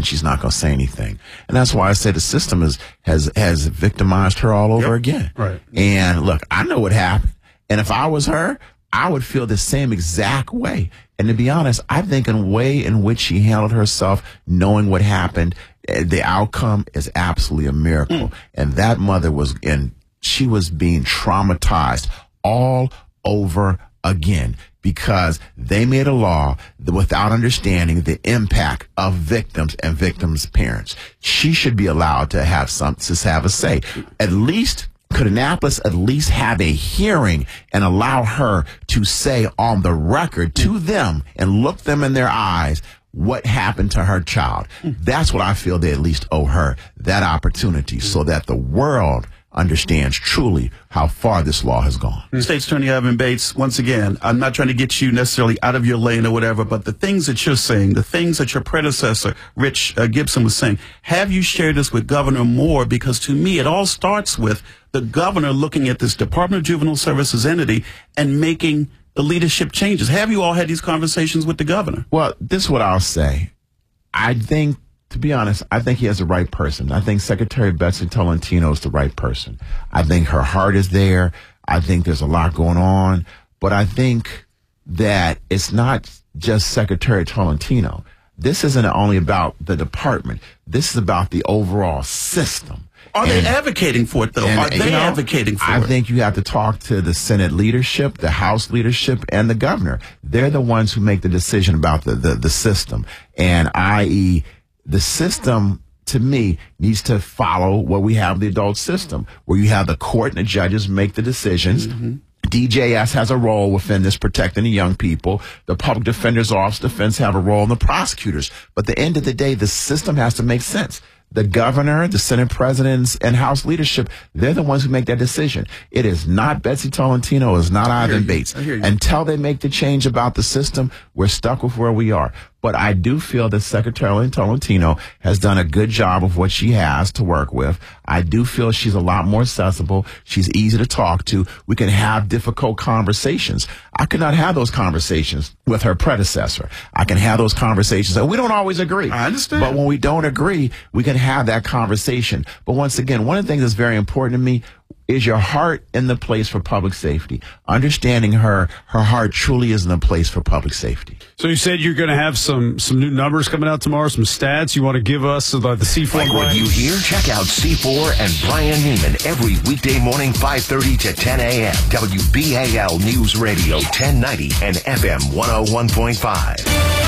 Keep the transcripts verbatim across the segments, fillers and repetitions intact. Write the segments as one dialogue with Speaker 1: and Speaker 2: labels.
Speaker 1: she's not going to say anything. And that's why I say the system is, has, has victimized her all over
Speaker 2: yep.
Speaker 1: again.
Speaker 2: Right.
Speaker 1: And look, I know what happened. And if I was her, I would feel the same exact way. And to be honest, I think in the way in which she handled herself, knowing what happened, the outcome is absolutely a miracle. Mm. And that mother was in, she was being traumatized all over again because they made a law that without understanding the impact of victims and victims' parents. She should be allowed to have some, to have a say. At least could Annapolis at least have a hearing and allow her to say on the record to them and look them in their eyes what happened to her child? That's what I feel they at least owe her, that opportunity, so that the world understands truly how far this law has gone.
Speaker 2: State's Attorney Evan Bates, once again, I'm not trying to get you necessarily out of your lane or whatever, but the things that you're saying, the things that your predecessor, Rich uh, Gibson, was saying, have you shared this with Governor Moore? Because to me, it all starts with the governor looking at this Department of Juvenile Services entity and making the leadership changes. Have you all had these conversations with the governor?
Speaker 1: Well, this is what I'll say. I think, to be honest, I think he has the right person. I think Secretary Betsy Tolentino is the right person. I think her heart is there. I think there's a lot going on. But I think that it's not just Secretary Tolentino. This isn't only about the department. This is about the overall system.
Speaker 2: Are
Speaker 1: and,
Speaker 2: they advocating for it, though?
Speaker 1: And,
Speaker 2: Are they
Speaker 1: you know,
Speaker 2: advocating for
Speaker 1: I
Speaker 2: it?
Speaker 1: I think you have to talk to the Senate leadership, the House leadership, and the governor. They're the ones who make the decision about the, the, the system. And that is, the system, to me, needs to follow what we have the adult system, where you have the court and the judges make the decisions. Mm-hmm. D J S has a role within this, protecting the young people. The public defender's office, defense have a role, and the prosecutors. But at the end of the day, the system has to make sense. The governor, the Senate presidents, and House leadership, they're the ones who make that decision. It is not Betsy Tolentino. It's not Ivan Bates. Until they make the change about the system, we're stuck with where we are. But I do feel that Secretary Tolentino has done a good job of what she has to work with. I do feel she's a lot more accessible. She's easy to talk to. We can have difficult conversations. I could not have those conversations with her predecessor. I can have those conversations, and we don't always agree.
Speaker 2: I understand.
Speaker 1: But when we don't agree, we can have that conversation. But once again, one of the things that's very important to me is your heart in the place for public safety. Understanding her, her heart truly is in the place for public safety.
Speaker 3: So you said you're going to have some some new numbers coming out tomorrow, some stats. You want to give us about the C four?
Speaker 4: Like what you hear? Check out C four and Brian Neiman every weekday morning, five thirty to ten a.m. W B A L News Radio, ten ninety and F M one oh one point five.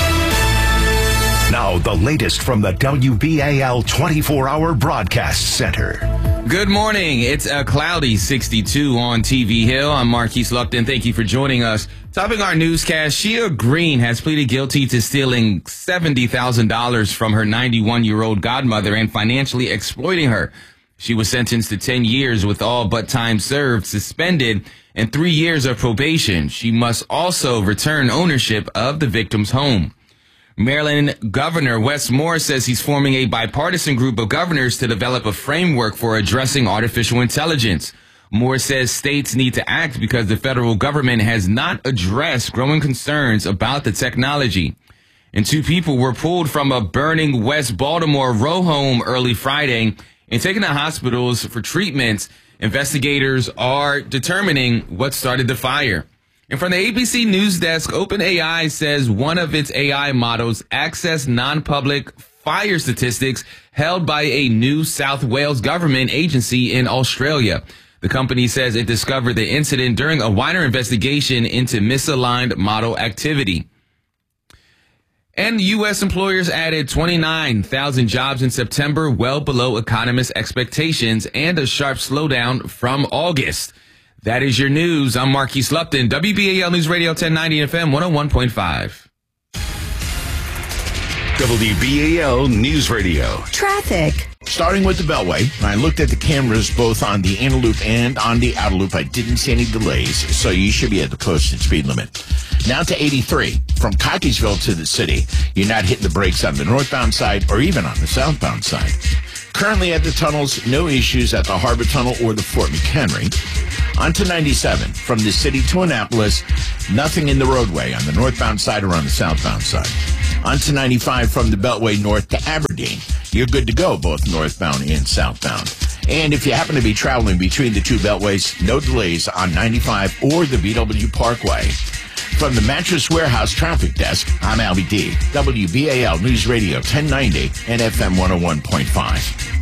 Speaker 4: Now, the latest from the W B A L twenty-four hour Broadcast Center.
Speaker 5: Good morning. It's a cloudy sixty-two on T V Hill. I'm Marquise Luckton. Thank you for joining us. Topping our newscast, Shia Green has pleaded guilty to stealing seventy thousand dollars from her ninety-one-year-old godmother and financially exploiting her. She was sentenced to ten years with all but time served, suspended, and three years of probation. She must also return ownership of the victim's home. Maryland Governor Wes Moore says he's forming a bipartisan group of governors to develop a framework for addressing artificial intelligence. Moore says states need to act because the federal government has not addressed growing concerns about the technology. And two people were pulled from a burning West Baltimore row home early Friday and taken to hospitals for treatment. Investigators are determining what started the fire. And from the A B C News Desk, OpenAI says one of its A I models accessed non-public fire statistics held by a New South Wales government agency in Australia. The company says it discovered the incident during a wider investigation into misaligned model activity. And U S employers added twenty-nine thousand jobs in September, well below economists' expectations, and a sharp slowdown from August. That is your news. I'm Marquise Lupton, W B A L News Radio, ten ninety F M one oh one point five.
Speaker 4: W B A L News Radio.
Speaker 6: Traffic.
Speaker 7: Starting with the Beltway, I looked at the cameras both on the inner loop and on the outer loop. I didn't see any delays, so you should be at the posted speed limit. Now to eighty-three. From Cockeysville to the city, you're not hitting the brakes on the northbound side or even on the southbound side. Currently at the tunnels, no issues at the Harbor Tunnel or the Fort McHenry. On to ninety-seven. From the city to Annapolis, nothing in the roadway on the northbound side or on the southbound side. Onto ninety-five from the Beltway north to Aberdeen. You're good to go, both northbound and southbound. And if you happen to be traveling between the two beltways, no delays on ninety-five or the B W Parkway. From the Mattress Warehouse Traffic Desk, I'm Albie D. W B A L News Radio ten ninety and F M one oh one point five.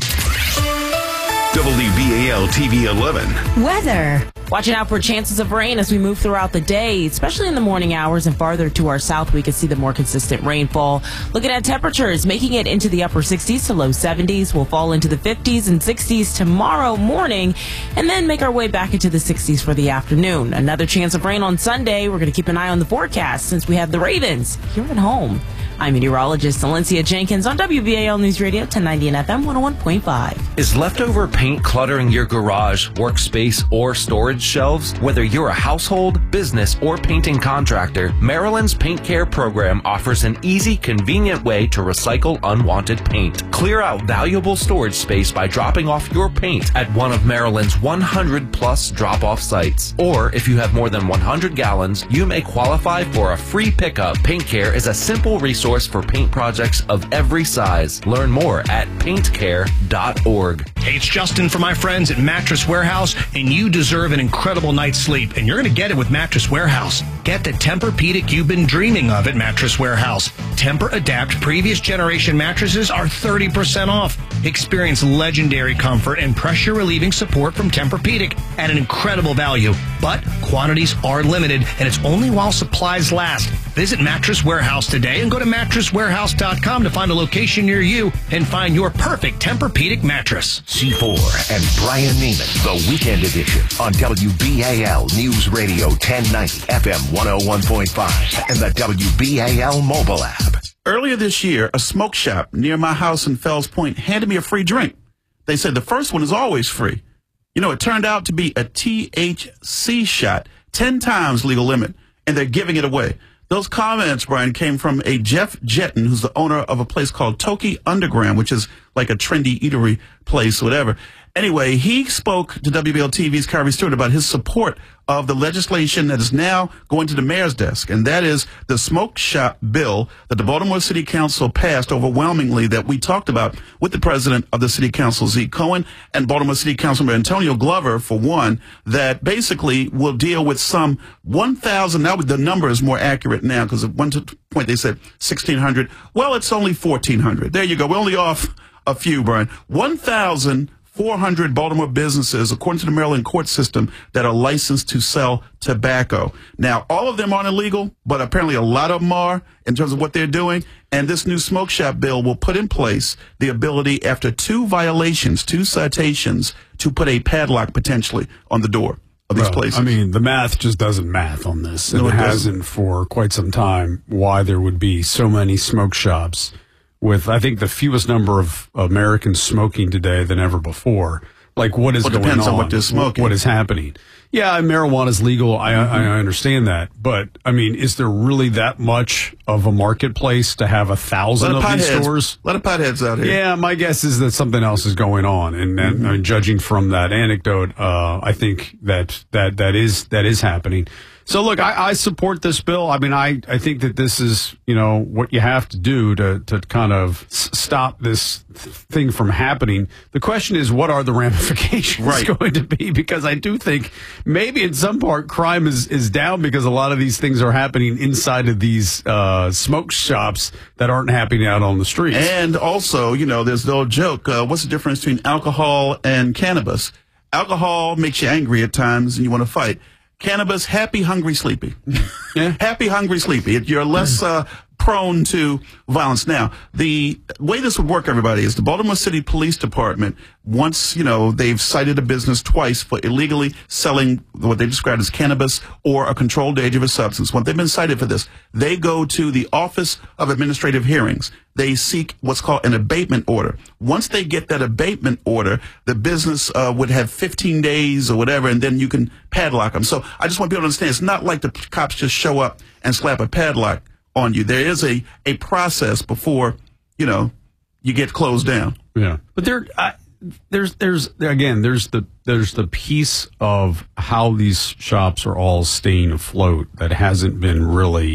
Speaker 6: W B A L T V eleven.
Speaker 8: Weather. Watching out for chances of rain as we move throughout the day, especially in the morning hours and farther to our south, we can see the more consistent rainfall. Looking at temperatures, making it into the upper sixties to low seventies. We'll fall into the fifties and sixties tomorrow morning and then make our way back into the sixties for the afternoon. Another chance of rain on Sunday. We're going to keep an eye on the forecast since we have the Ravens here at home. I'm meteorologist Valencia Jenkins on W B A L News Radio ten ninety and F M one oh one point five.
Speaker 9: Is leftover paint cluttering your garage, workspace, or storage shelves? Whether you're a household, business, or painting contractor, Maryland's Paint Care program offers an easy, convenient way to recycle unwanted paint. Clear out valuable storage space by dropping off your paint at one of Maryland's one hundred plus drop-off sites. Or if you have more than one hundred gallons, you may qualify for a free pickup. Paint Care is a simple resource for paint projects of every size. Learn more at paint care dot org.
Speaker 10: Hey, it's Justin from my friends at Mattress Warehouse, and you deserve an incredible night's sleep, and you're going to get it with Mattress Warehouse. Get the Tempur-Pedic you've been dreaming of at Mattress Warehouse. Tempur-Adapt previous generation mattresses are thirty percent off. Experience legendary comfort and pressure-relieving support from Tempur-Pedic at an incredible value. But quantities are limited, and it's only while supplies last. Visit Mattress Warehouse today and go to mattress warehouse dot com to find a location near you and find your perfect Tempur-Pedic mattress.
Speaker 4: C four and Brian Neiman, the Weekend Edition on W B A L News Radio ten ninety, F M one oh one point five, and the W B A L mobile app.
Speaker 2: Earlier this year, a smoke shop near my house in Fells Point handed me a free drink. They said the first one is always free. You know, it turned out to be a T H C shot, ten times legal limit, and they're giving it away. Those comments, Brian, came from a Jeff Jetton, who's the owner of a place called Toki Underground, which is like a trendy eatery place, whatever. Anyway, he spoke to W B L T V's Kyrie Stewart about his support of the legislation that is now going to the mayor's desk, and that is the smoke shop bill that the Baltimore City Council passed overwhelmingly that we talked about with the president of the City Council, Zeke Cohen, and Baltimore City Councilman Antonio Glover, for one, that basically will deal with some one thousand, now the number is more accurate now, because at one point they said sixteen hundred. Well, it's only fourteen hundred. There you go. We're only off a few, Brian. one thousand four hundred Baltimore businesses, according to the Maryland court system, that are licensed to sell tobacco. Now, all of them aren't illegal, but apparently a lot of them are in terms of what they're doing. And this new smoke shop bill will put in place the ability, after two violations, two citations, to put a padlock potentially on the door of these
Speaker 3: well,
Speaker 2: places.
Speaker 3: I mean, the math just doesn't math on this.
Speaker 2: No,
Speaker 3: and
Speaker 2: it
Speaker 3: it hasn't
Speaker 2: doesn't.
Speaker 3: for quite some time, why there would be so many smoke shops with, I think, the fewest number of Americans smoking today than ever before. Like, what is
Speaker 2: Well, it
Speaker 3: going
Speaker 2: depends
Speaker 3: on?
Speaker 2: on what they're smoking.
Speaker 3: What is happening? Yeah, marijuana is legal. I,
Speaker 2: Mm-hmm.
Speaker 3: I, I understand that. But, I mean, is there really that much of a marketplace to have a thousand
Speaker 2: A lot
Speaker 3: of
Speaker 2: of
Speaker 3: these
Speaker 2: potheads.
Speaker 3: stores?
Speaker 2: A lot of potheads out here.
Speaker 3: Yeah, my guess is that something else is going on. And, and
Speaker 2: Mm-hmm.
Speaker 3: I mean, judging from that anecdote, uh, I think that, that, that is, that is happening. So look, I, I support this bill. I mean, I, I think that this is, you know, what you have to do to, to kind of s- stop this thing from happening. The question is, what are the ramifications
Speaker 2: Right.
Speaker 3: going to be? Because I do think maybe in some part crime is, is down because a lot of these things are happening inside of these, uh, smoke shops that aren't happening out on the streets.
Speaker 2: And also, you know, there's the old joke, uh, what's the difference between alcohol and cannabis? Alcohol makes you angry at times and you want to fight. Cannabis, happy, hungry, sleepy.
Speaker 3: Yeah.
Speaker 2: Happy, hungry, sleepy. You're less uh, prone to violence. Now, the way this would work, everybody, is the Baltimore City Police Department, once, you know, they've cited a business twice for illegally selling what they described as cannabis or a controlled dangerous substance. Once they've been cited for this, they go to the Office of Administrative Hearings. They seek what's called an abatement order. Once they get that abatement order, the business uh, would have fifteen days or whatever, and then you can padlock them. So I just want people to understand, it's not like the cops just show up and slap a padlock on you. There is a, a process before, you know, you get closed down.
Speaker 3: Yeah, but there, I, there's, there's again, there's the there's the piece of how these shops are all staying afloat that hasn't been really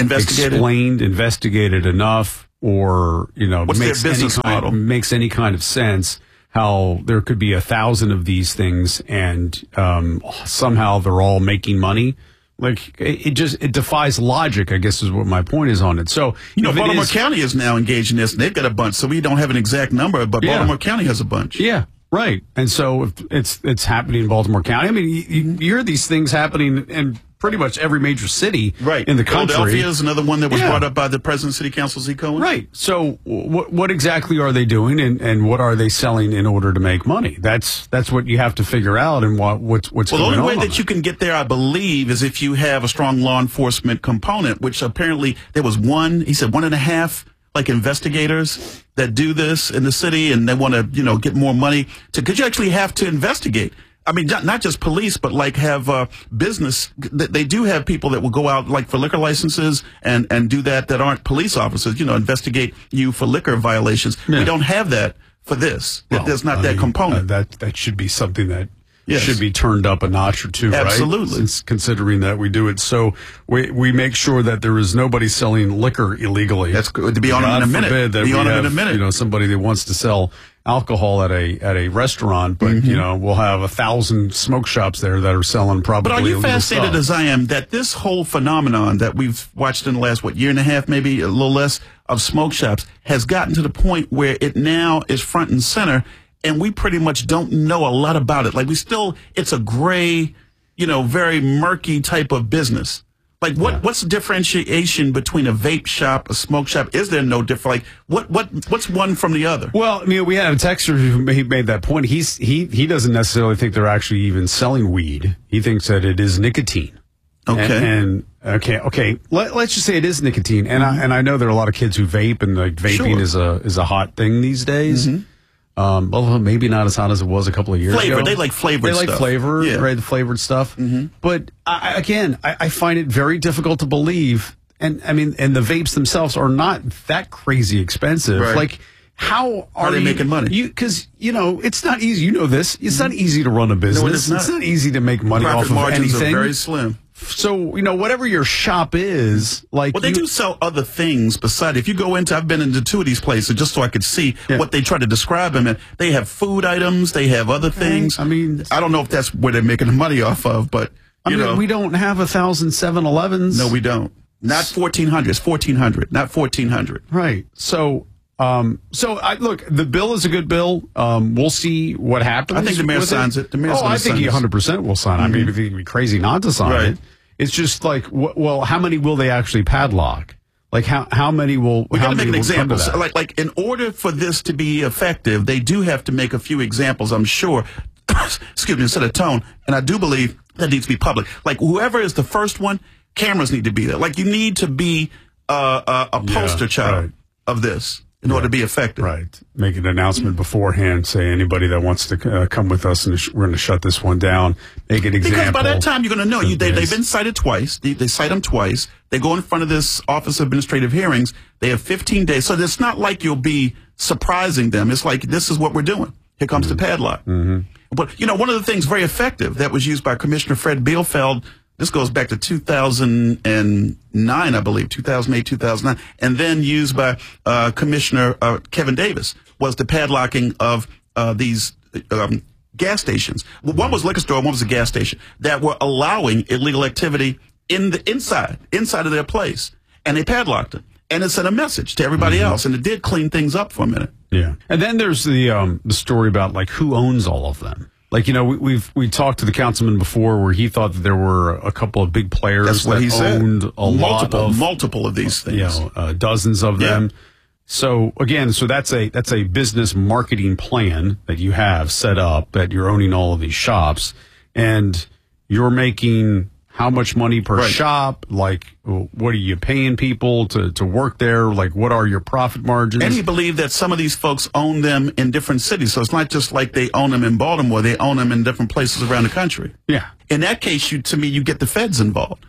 Speaker 2: investigated?
Speaker 3: explained, investigated enough, or you know,
Speaker 2: What's
Speaker 3: makes
Speaker 2: their business
Speaker 3: any kind,
Speaker 2: model?
Speaker 3: makes any kind of sense. How there could be a thousand of these things, and um, somehow they're all making money. Like it, it just it defies logic, I guess, is what my point is on it. So
Speaker 2: You know,
Speaker 3: if it
Speaker 2: Baltimore
Speaker 3: is-
Speaker 2: County is now engaged in this, and they've got a bunch. So we don't have an exact number, but
Speaker 3: Yeah.
Speaker 2: Baltimore County has a bunch.
Speaker 3: Yeah, right. And so if it's it's happening in Baltimore County. I mean, you, you hear these things happening in pretty much every major city
Speaker 2: Right.
Speaker 3: in the country.
Speaker 2: Philadelphia is another one that was
Speaker 3: Yeah.
Speaker 2: brought up by the President City Council, Z. Cohen.
Speaker 3: Right. So what what exactly are they doing, and, and what are they selling in order to make money? That's that's what you have to figure out, and what what's what's
Speaker 2: Well, the
Speaker 3: going
Speaker 2: only way
Speaker 3: on.
Speaker 2: that you can get there, I believe, is if you have a strong law enforcement component, which apparently there was one, he said one and a half, like investigators that do this in the city, and they want to, you know, get more money to, because you actually have to investigate. I mean, not, not just police, but like have uh, business. They do have people that will go out like for liquor licenses and, and do that that aren't police officers, you know, investigate you for liquor violations.
Speaker 3: Yeah.
Speaker 2: We don't have that for this.
Speaker 3: Well,
Speaker 2: There's not
Speaker 3: I
Speaker 2: that
Speaker 3: mean,
Speaker 2: component.
Speaker 3: uh, that that should be something that
Speaker 2: Yes.
Speaker 3: should be turned up a notch or two,
Speaker 2: Absolutely.
Speaker 3: right? Since considering that we do it, so we we make sure that there is nobody selling liquor illegally.
Speaker 2: That's good. To be on it
Speaker 3: God
Speaker 2: in a minute.
Speaker 3: forbid that
Speaker 2: Be
Speaker 3: we
Speaker 2: on it in
Speaker 3: have,
Speaker 2: a minute.
Speaker 3: You know, somebody that wants to sell alcohol at a at a restaurant, but
Speaker 2: Mm-hmm.
Speaker 3: you know, we'll have a thousand smoke shops there that are selling probably.
Speaker 2: But are you
Speaker 3: illegal
Speaker 2: fascinated
Speaker 3: stuff.
Speaker 2: as I am that this whole phenomenon that we've watched in the last, what, year and a half, maybe a little less, of smoke shops has gotten to the point where it now is front and center, and we pretty much don't know a lot about it. Like we still, it's a gray, you know, very murky type of business. Like what,
Speaker 3: Yeah.
Speaker 2: what's the differentiation between a vape shop, a smoke shop? Is there no difference? Like what, what, what's one from the other?
Speaker 3: Well, I mean, we had a texter who made, made that point. He's he he doesn't necessarily think they're actually even selling weed. He thinks that it is nicotine.
Speaker 2: Okay.
Speaker 3: And, and okay, okay. Let, let's just say it is nicotine. And I and I know there are a lot of kids who vape, and like vaping
Speaker 2: Sure.
Speaker 3: is a is a hot thing these days. Um, well, maybe not as hot as it was a couple of years
Speaker 2: Flavor.
Speaker 3: ago.
Speaker 2: They like flavored
Speaker 3: They like
Speaker 2: stuff.
Speaker 3: flavor,
Speaker 2: Yeah.
Speaker 3: right? The flavored stuff. But I, again, I, I find it very difficult to believe. And I mean, and the vapes themselves are not that crazy expensive.
Speaker 2: Right.
Speaker 3: Like, how are,
Speaker 2: Are they
Speaker 3: you,
Speaker 2: making money?
Speaker 3: You because you know it's not easy. You know this. It's not easy to run a business.
Speaker 2: is not.
Speaker 3: It's not easy to make money
Speaker 2: Profit
Speaker 3: off of
Speaker 2: margins
Speaker 3: anything.
Speaker 2: are very slim.
Speaker 3: So, you know, whatever your shop is, like.
Speaker 2: Well, they
Speaker 3: you-
Speaker 2: do sell other things beside. If you go into, I've been into two of these places just so I could see
Speaker 3: Yeah.
Speaker 2: what they try to describe them. And they have food items, they have other things.
Speaker 3: I mean-
Speaker 2: I don't know if that's where they're making the money off of, but
Speaker 3: I
Speaker 2: you
Speaker 3: mean,
Speaker 2: know,
Speaker 3: we don't have a thousand seven elevens.
Speaker 2: no, we don't. Not fourteen hundred. It's fourteen hundred, not fourteen hundred.
Speaker 3: Right. So, um, so I look, the bill is a good bill. Um, we'll see what happens.
Speaker 2: I think the mayor
Speaker 3: with
Speaker 2: signs it. The mayor's
Speaker 3: oh,
Speaker 2: gonna
Speaker 3: I think
Speaker 2: sign
Speaker 3: he
Speaker 2: this.
Speaker 3: one hundred percent will sign. it. I mean, I think it'd be crazy not to sign
Speaker 2: Right.
Speaker 3: it. It's just like, wh- well, how many will they actually padlock? Like, how how many will?
Speaker 2: We
Speaker 3: how
Speaker 2: got to make
Speaker 3: many
Speaker 2: an
Speaker 3: will come to
Speaker 2: example. So,
Speaker 3: that?
Speaker 2: like, like in order for this to be effective, they do have to make a few examples, I'm sure. Excuse me, instead of tone. And I do believe that needs to be public. Like whoever is the first one, cameras need to be there. Like you need to be uh, uh, a
Speaker 3: Yeah,
Speaker 2: poster child
Speaker 3: right.
Speaker 2: of this in order to be effective.
Speaker 3: Right. Make an announcement beforehand. Say anybody that wants to uh, come with us, and sh- we're going to shut this one down. Make an example.
Speaker 2: Because by that time, you're going to know. You, they,
Speaker 3: Yes.
Speaker 2: they've been cited twice. They, they cite them twice. They go in front of this Office of Administrative Hearings. They have fifteen days. So it's not like you'll be surprising them. It's like, this is what we're doing. Here comes the padlock. Mm-hmm. But, you know, one of the things very effective that was used by Commissioner Fred Bielfeld, this goes back to two thousand nine, I believe, two thousand eight, two thousand nine, and then used by uh, Commissioner uh, Kevin Davis, was the padlocking of uh, these um, gas stations. Well, one was liquor store, one was a gas station that were allowing illegal activity in the inside, inside of their place, and they padlocked it. And it sent a message to everybody
Speaker 3: Mm-hmm.
Speaker 2: else, and it did clean things up for a minute.
Speaker 3: Yeah, and then there's the um, the story about like who owns all of them. Like, you know, we, we've we talked to the councilman before where he thought that there were a couple of big players
Speaker 2: That's what
Speaker 3: that
Speaker 2: he said.
Speaker 3: owned a lot
Speaker 2: multiple,
Speaker 3: of
Speaker 2: multiple of these things.
Speaker 3: you know, uh, dozens of
Speaker 2: Yeah.
Speaker 3: them. So again, so that's a that's a business marketing plan that you have set up, that you're owning all of these shops, and you're making how much money per
Speaker 2: Right.
Speaker 3: shop? Like, what are you paying people to, to work there? Like, what are your profit margins?
Speaker 2: And he believed that some of these folks own them in different cities. So it's not just like they own them in Baltimore. They own them in different places around the country.
Speaker 3: yeah.
Speaker 2: In that case, you to me, you get the feds involved.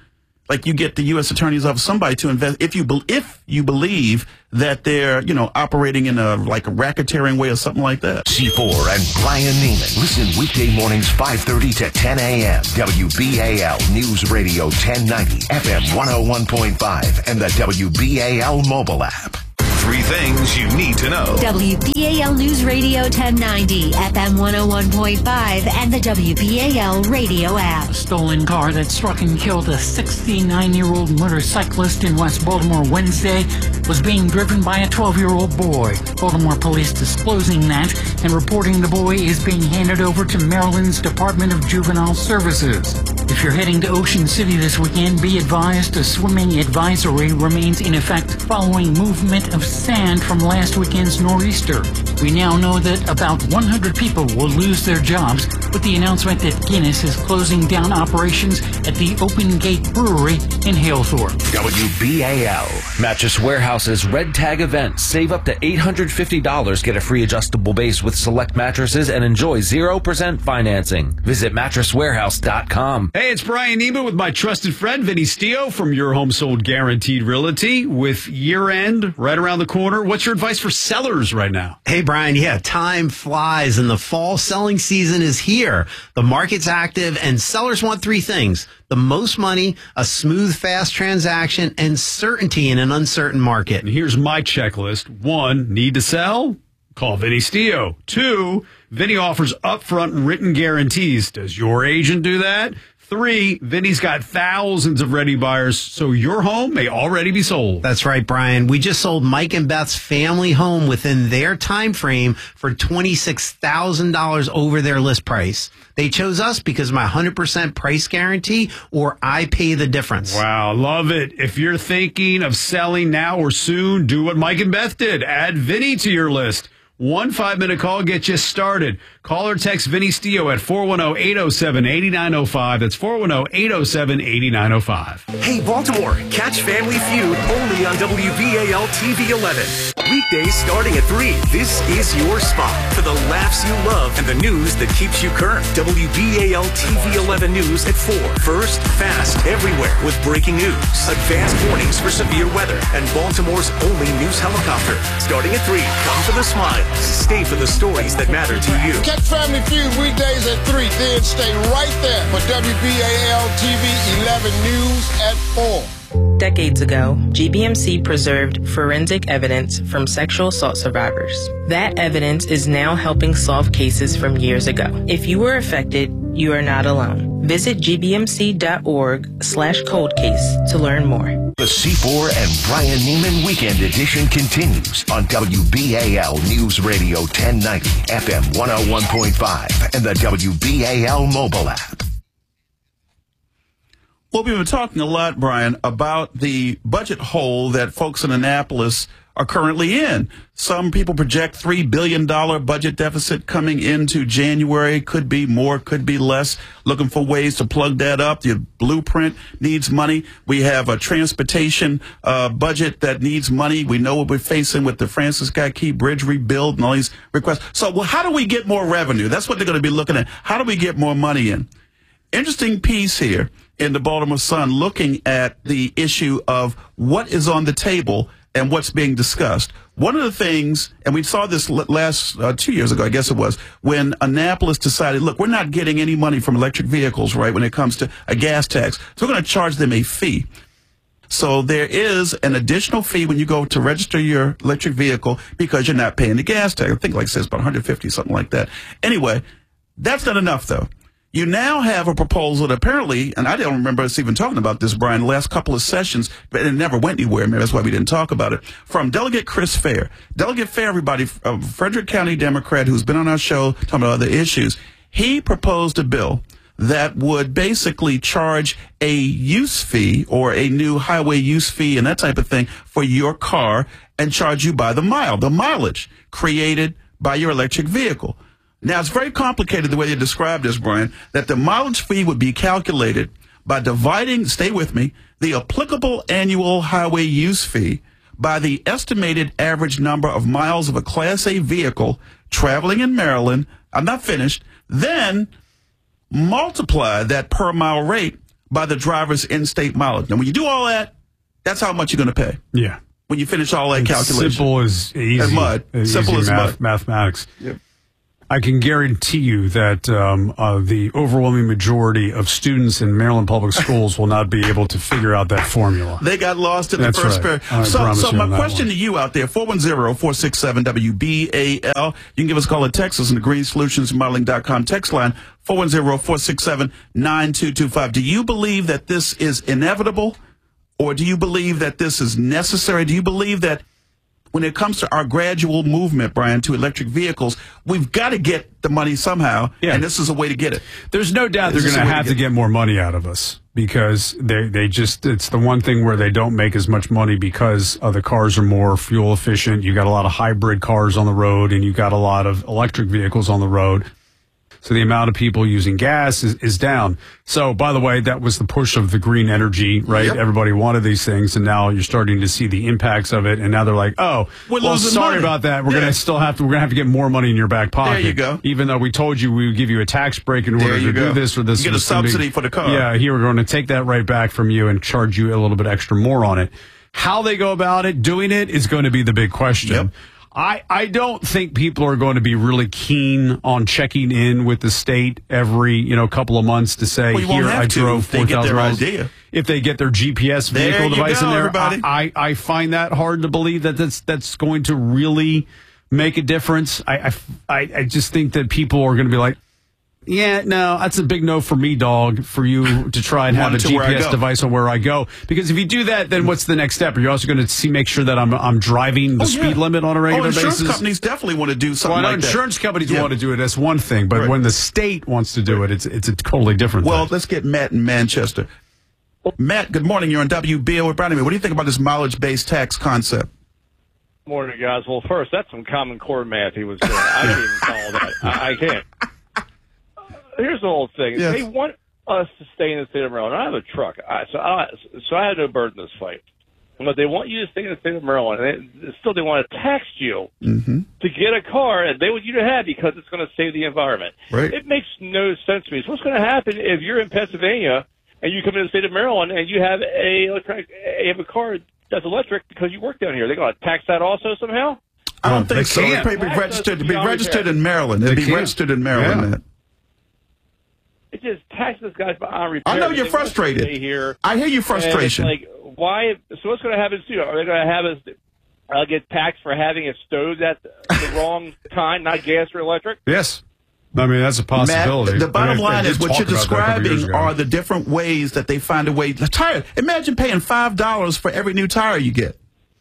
Speaker 2: like you get the U S Attorney's Office, somebody to invest, if you, be, if you believe that they're, you know, operating in a, like a racketeering way or something like that.
Speaker 4: C four and Brian Neiman. Listen weekday mornings five thirty to ten a.m. W B A L News Radio ten ninety, F M one oh one point five, and the W B A L mobile app.
Speaker 6: Three things you need to know.
Speaker 11: W B A L News Radio ten ninety, F M one oh one point five, and the W B A L radio app.
Speaker 12: A stolen car that struck and killed a sixty-nine-year-old motorcyclist in West Baltimore Wednesday was being driven by a twelve-year-old boy. Baltimore police disclosing that and reporting the boy is being handed over to Maryland's Department of Juvenile Services. If you're heading to Ocean City this weekend, be advised a swimming advisory remains in effect following movement of sand from last weekend's nor'easter. We now know that about one hundred people will lose their jobs with the announcement that Guinness is closing down operations at the Open Gate Brewery in Halethorpe.
Speaker 4: W B A L.
Speaker 9: Mattress Warehouse's Red Tag event. Save up to eight hundred fifty dollars. Get a free adjustable base with select mattresses and enjoy zero percent financing. Visit mattress warehouse dot com.
Speaker 3: Hey, it's Brian Neiman with my trusted friend Vinny Stio from Your Home Sold Guaranteed Realty. With year end right around the corner, what's your advice for sellers right now?
Speaker 13: Hey, Brian, yeah, time flies and the fall selling season is here. The market's active and sellers want three things: the most money, a smooth, fast transaction, and certainty in an uncertain market.
Speaker 3: And here's my checklist. One, need to sell? Call Vinny Stio. Two, Vinny offers upfront written guarantees. Does your agent do that? Three, Vinny's got thousands of ready buyers, so your home may already be sold.
Speaker 13: That's right, Brian. We just sold Mike and Beth's family home within their time frame for twenty-six thousand dollars over their list price. They chose us because of my one hundred percent price guarantee, or I pay the difference.
Speaker 3: Wow, love it. If you're thinking of selling now or soon, do what Mike and Beth did. Add Vinny to your list. One five-minute call gets you started. Call or text Vinny Stio at four one zero, eight zero seven, eight nine zero five. That's four one zero, eight zero seven, eight nine zero five.
Speaker 14: Hey, Baltimore, catch Family Feud only on W B A L T V eleven. Weekdays starting at three. This is your spot for the laughs you love and the news that keeps you current. W B A L T V eleven News at four. First, fast, everywhere with breaking news, advanced warnings for severe weather, and Baltimore's only news helicopter. Starting at three, come for the smiles. Stay for the stories that matter to you.
Speaker 15: Catch Family Feud weekdays at three. Then stay right there for W B A L T V eleven News at four.
Speaker 16: Decades ago, G B M C preserved forensic evidence from sexual assault survivors. That evidence is now helping solve cases from years ago. If you were affected, you are not alone. Visit g b m c dot org slash cold case to learn more.
Speaker 4: The C four and Brian Neiman Weekend Edition continues on W B A L News Radio ten ninety, F M one oh one point five, and the W B A L mobile app.
Speaker 2: Well, we've been talking a lot, Brian, about the budget hole that folks in Annapolis are currently in. Some people project three billion dollars budget deficit coming into January. Could be more, could be less. Looking for ways to plug that up. The blueprint needs money. We have a transportation uh, budget that needs money. We know what we're facing with the Francis Scott Key Bridge rebuild and all these requests. So, well, how do we get more revenue? That's what they're going to be looking at. How do we get more money in? Interesting piece here in the Baltimore Sun looking at the issue of what is on the table and what's being discussed. One of the things, and we saw this last uh, two years ago, I guess it was, when Annapolis decided, look, we're not getting any money from electric vehicles, right, when it comes to a gas tax. So we're going to charge them a fee. So there is an additional fee when you go to register your electric vehicle because you're not paying the gas tax. I think, like it says, about one hundred fifty, something like that. Anyway, that's not enough, though. You now have a proposal that apparently, and I don't remember us even talking about this, Brian, the last couple of sessions, but it never went anywhere. Maybe that's why we didn't talk about it. From Delegate Chris Fair. Delegate Fair, everybody, a Frederick County Democrat who's been on our show talking about other issues. He proposed a bill that would basically charge a use fee or a new highway use fee and that type of thing for your car and charge you by the mile, the mileage created by your electric vehicle. Now, it's very complicated the way they described this, Brian, that the mileage fee would be calculated by dividing, stay with me, the applicable annual highway use fee by the estimated average number of miles of a Class A vehicle traveling in Maryland. I'm not finished. Then multiply that per mile rate by the driver's in-state mileage. Now, when you do all that, that's how much you're going to pay.
Speaker 3: Yeah.
Speaker 2: When you finish all that
Speaker 3: It's
Speaker 2: calculation.
Speaker 3: simple as easy.
Speaker 2: As mud.
Speaker 3: Easy
Speaker 2: Simple as
Speaker 3: math,
Speaker 2: mud.
Speaker 3: mathematics.
Speaker 2: Yep.
Speaker 3: I can guarantee you that um, uh, the overwhelming majority of students in Maryland public schools will not be able to figure out that formula.
Speaker 2: They got lost in the
Speaker 3: That's
Speaker 2: first
Speaker 3: right.
Speaker 2: period.
Speaker 3: I
Speaker 2: So,
Speaker 3: promise
Speaker 2: so
Speaker 3: you
Speaker 2: my
Speaker 3: on that
Speaker 2: question
Speaker 3: one.
Speaker 2: to you out there, four one zero, four six seven, W B A L. You can give us a call at Texas on the green solutions modeling dot com text line, four one zero, four six seven, nine two two five. Do you believe that this is inevitable, or do you believe that this is necessary? Do you believe that when it comes to our gradual movement, Brian, to electric vehicles, we've got to get the money somehow,
Speaker 3: Yeah.
Speaker 2: and this is a way to get it?
Speaker 3: There's no doubt
Speaker 2: This
Speaker 3: they're
Speaker 2: is
Speaker 3: going
Speaker 2: a
Speaker 3: to
Speaker 2: way
Speaker 3: have
Speaker 2: to
Speaker 3: to
Speaker 2: get-
Speaker 3: get more money out of us because they they just it's the one thing where they don't make as much money because uh, the cars are more fuel efficient. You got a lot of hybrid cars on the road, and you got a lot of electric vehicles on the road. So the amount of people using gas is, is down. So, by the way, that was the push of the green energy, right?
Speaker 2: Yep.
Speaker 3: Everybody wanted these things, and now you're starting to see the impacts of it. And now they're like, "Oh,
Speaker 2: We're
Speaker 3: well,
Speaker 2: losing
Speaker 3: sorry
Speaker 2: money."
Speaker 3: about that. We're
Speaker 2: Yeah.
Speaker 3: gonna still have to. We're gonna have to get more money in your back pocket.
Speaker 2: you go.
Speaker 3: Even though we told you we would give you a tax break in order
Speaker 2: There
Speaker 3: to
Speaker 2: you
Speaker 3: do
Speaker 2: go.
Speaker 3: this or this.
Speaker 2: You get a
Speaker 3: was gonna be-
Speaker 2: subsidy for the car.
Speaker 3: Yeah, here we're going to take that right back from you and charge you a little bit extra more on it. How they go about it, doing it, is going to be the big question.
Speaker 2: Yep.
Speaker 3: I, I don't think people are going to be really keen on checking in with the state every, you know, couple of months to say,
Speaker 2: Well, you won't
Speaker 3: here,
Speaker 2: have
Speaker 3: I
Speaker 2: to
Speaker 3: drove
Speaker 2: if they
Speaker 3: four
Speaker 2: get
Speaker 3: thousand
Speaker 2: their
Speaker 3: miles.
Speaker 2: idea.
Speaker 3: If they get their G P S
Speaker 2: There
Speaker 3: vehicle
Speaker 2: you
Speaker 3: device
Speaker 2: go,
Speaker 3: in there,
Speaker 2: everybody.
Speaker 3: I, I, I find that hard to believe that that's, that's going to really make a difference. I, I, I I just think that people are going to be like, yeah, no, that's a big no for me, dog, for you to try and have a
Speaker 2: Monitor
Speaker 3: G
Speaker 2: where
Speaker 3: P
Speaker 2: I
Speaker 3: S
Speaker 2: go.
Speaker 3: device on where I go. Because if you do that, then what's the next step? Are you also going to see, make sure that I'm I'm driving the
Speaker 2: Oh,
Speaker 3: speed
Speaker 2: yeah.
Speaker 3: limit on a regular
Speaker 2: oh, insurance
Speaker 3: basis?
Speaker 2: companies definitely want to do something
Speaker 3: Well, I know
Speaker 2: like that.
Speaker 3: insurance companies
Speaker 2: Yeah.
Speaker 3: want to do it. That's one thing. But
Speaker 2: Right.
Speaker 3: when the state wants to do it, it's it's a totally different
Speaker 2: Well,
Speaker 3: thing.
Speaker 2: let's get Matt in Manchester. Matt, good morning. You're on W B A with Brian. What do you think about this mileage-based tax concept?
Speaker 17: Morning, guys. Well, first, that's some Common Core math he was doing. I can't even follow that. I, I can't. Here's the whole thing.
Speaker 2: Yes.
Speaker 17: They want us to stay in the state of Maryland. I have a truck, I, so I, so I had no burden in this fight. But they want you to stay in the state of Maryland, and they, still they want to tax you
Speaker 2: Mm-hmm.
Speaker 17: to get a car that they want you to have because it's going to save the environment.
Speaker 2: Right.
Speaker 17: It makes no sense to me. So what's going to happen if you're in Pennsylvania and you come into the state of Maryland and you have a electronic, you have a car that's electric because you work down here? They're going to tax that also somehow?
Speaker 2: I don't
Speaker 3: they
Speaker 2: think so.
Speaker 3: can't.
Speaker 2: It'd be
Speaker 17: Tax
Speaker 2: registered to
Speaker 17: us
Speaker 2: be
Speaker 17: beyond
Speaker 2: registered
Speaker 17: repair.
Speaker 2: in Maryland. It'd
Speaker 3: They
Speaker 2: be
Speaker 3: can't.
Speaker 2: registered in Maryland,
Speaker 3: Yeah.
Speaker 2: Matt.
Speaker 17: It just taxes guys on repair.
Speaker 2: I know you're
Speaker 17: They want us to
Speaker 2: frustrated.
Speaker 17: stay here.
Speaker 2: I hear your frustration.
Speaker 17: And it's like, why? So what's going to happen soon? Are they going to have us uh, get taxed for having a stove at the wrong kind, not gas or electric?
Speaker 3: Yes. I mean, that's a possibility.
Speaker 2: Matt, the
Speaker 3: I
Speaker 2: bottom
Speaker 3: mean, they
Speaker 2: line
Speaker 3: did
Speaker 2: is what
Speaker 3: talk
Speaker 2: you're
Speaker 3: about that a couple years
Speaker 2: describing
Speaker 3: ago.
Speaker 2: are the different ways that they find a way. Tire. Imagine paying five dollars for every new tire you get.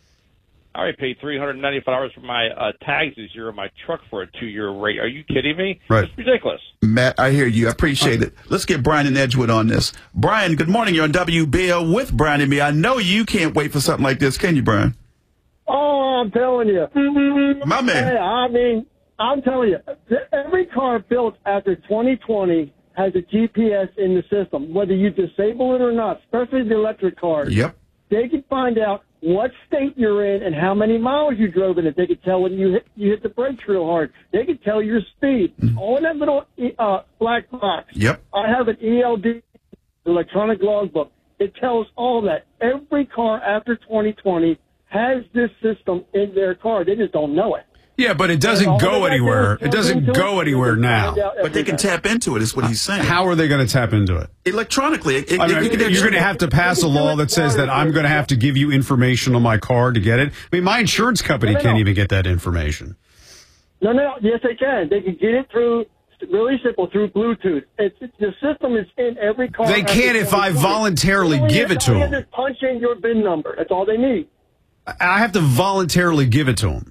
Speaker 17: I already paid three hundred ninety-five dollars for my uh, tags this year on my truck for a two-year rate. Are you kidding me?
Speaker 2: Right.
Speaker 17: It's ridiculous.
Speaker 2: Matt, I hear you. I appreciate it. Let's get Brian and Edgewood on this. Brian, good morning. You're on W B L with Brian and me. I know you can't wait for something like this, can you, Brian?
Speaker 18: Oh, I'm telling you.
Speaker 2: My man.
Speaker 18: Hey, I mean, I'm telling you, th- every car built after twenty twenty has a G P S in the system, whether you disable it or not, especially the electric cars.
Speaker 2: Yep.
Speaker 18: They can find out what state you're in and how many miles you drove in it. They could tell when you hit, you hit the brakes real hard. They could tell your speed. All in that little uh, black box.
Speaker 2: Yep.
Speaker 18: I have an E L D, electronic logbook. It tells all that. Every car after twenty twenty has this system in their car. They just don't know it.
Speaker 3: Yeah, but it
Speaker 18: And
Speaker 3: doesn't
Speaker 18: all
Speaker 3: go
Speaker 18: they gotta do
Speaker 3: anywhere.
Speaker 18: is
Speaker 3: It
Speaker 18: tap
Speaker 3: doesn't
Speaker 18: into
Speaker 3: go
Speaker 18: it,
Speaker 3: anywhere
Speaker 18: and
Speaker 3: now.
Speaker 18: find out
Speaker 2: But they can
Speaker 18: everything.
Speaker 2: tap into it, is what he's saying.
Speaker 3: How are they going to tap into it?
Speaker 2: Electronically. It,
Speaker 3: I mean,
Speaker 2: it- it-
Speaker 3: you're going to have to pass a law that says that I'm going to have to give you information on my car to get it. I mean, my insurance company
Speaker 18: No, no,
Speaker 3: can't
Speaker 18: no.
Speaker 3: even get that information.
Speaker 18: No, no, yes, they can. They can get it through, really simple, through Bluetooth. It's, it's the system is in every car.
Speaker 3: They
Speaker 18: after
Speaker 3: can't if I
Speaker 18: twenty twenty.
Speaker 3: voluntarily
Speaker 18: All they
Speaker 3: give
Speaker 18: have-
Speaker 3: it to
Speaker 18: all they have
Speaker 3: them.
Speaker 18: is punch in your V I N number. That's all they need.
Speaker 3: I have to voluntarily give it to them.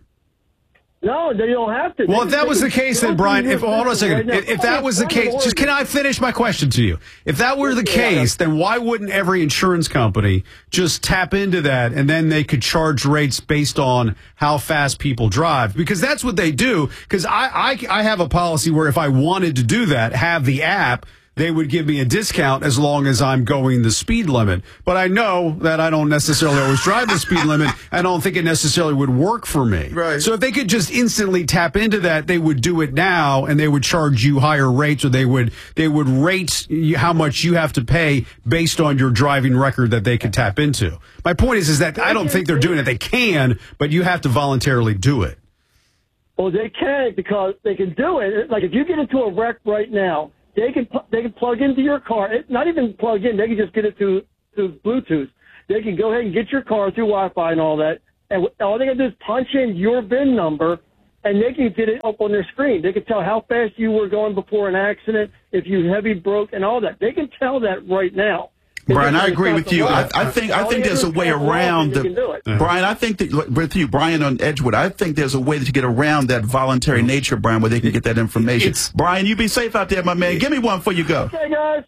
Speaker 18: No, they don't have to.
Speaker 3: Well,
Speaker 18: They-
Speaker 3: if that
Speaker 18: they
Speaker 3: was
Speaker 18: can
Speaker 3: the case,
Speaker 18: go
Speaker 3: then
Speaker 18: through
Speaker 3: Brian,
Speaker 18: your
Speaker 3: if hold on a
Speaker 18: system
Speaker 3: second,
Speaker 18: right
Speaker 3: if,
Speaker 18: now.
Speaker 3: if that was the case, just can I finish my question to you? If that were the case, then why wouldn't every insurance company just tap into that and then they could charge rates based on how fast people drive? Because that's what they do. Because I, I I have a policy where if I wanted to do that, have the app they would give me a discount as long as I'm going the speed limit. But I know that I don't necessarily always drive the speed limit. I don't think it necessarily would work for me.
Speaker 2: Right.
Speaker 3: So if they could just instantly tap into that, they would do it now, and they would charge you higher rates, or they would they would rate you how much you have to pay based on your driving record that they could tap into. My point is, is that I don't think they're doing it. They can, but you have to voluntarily do it.
Speaker 18: Well, they can, because they can do it. Like if you get into a wreck right now, they can pl- they can plug into your car. It, not even plug in. They can just get it through through Bluetooth. They can go ahead and get your car through Wi-Fi and all that. And all they got to do is punch in your V I N number, and they can get it up on their screen. They can tell how fast you were going before an accident, if you heavy broke, and all that. They can tell that right now.
Speaker 2: Brian, I agree with you. I, I think I think there's a way around the. Brian, I think that with you, Brian on Edgewood, I think there's a way to get around that voluntary nature, Brian, where they can get that information. It's, Brian, you be safe out there, my man. Give me one before you go.
Speaker 18: Okay, guys.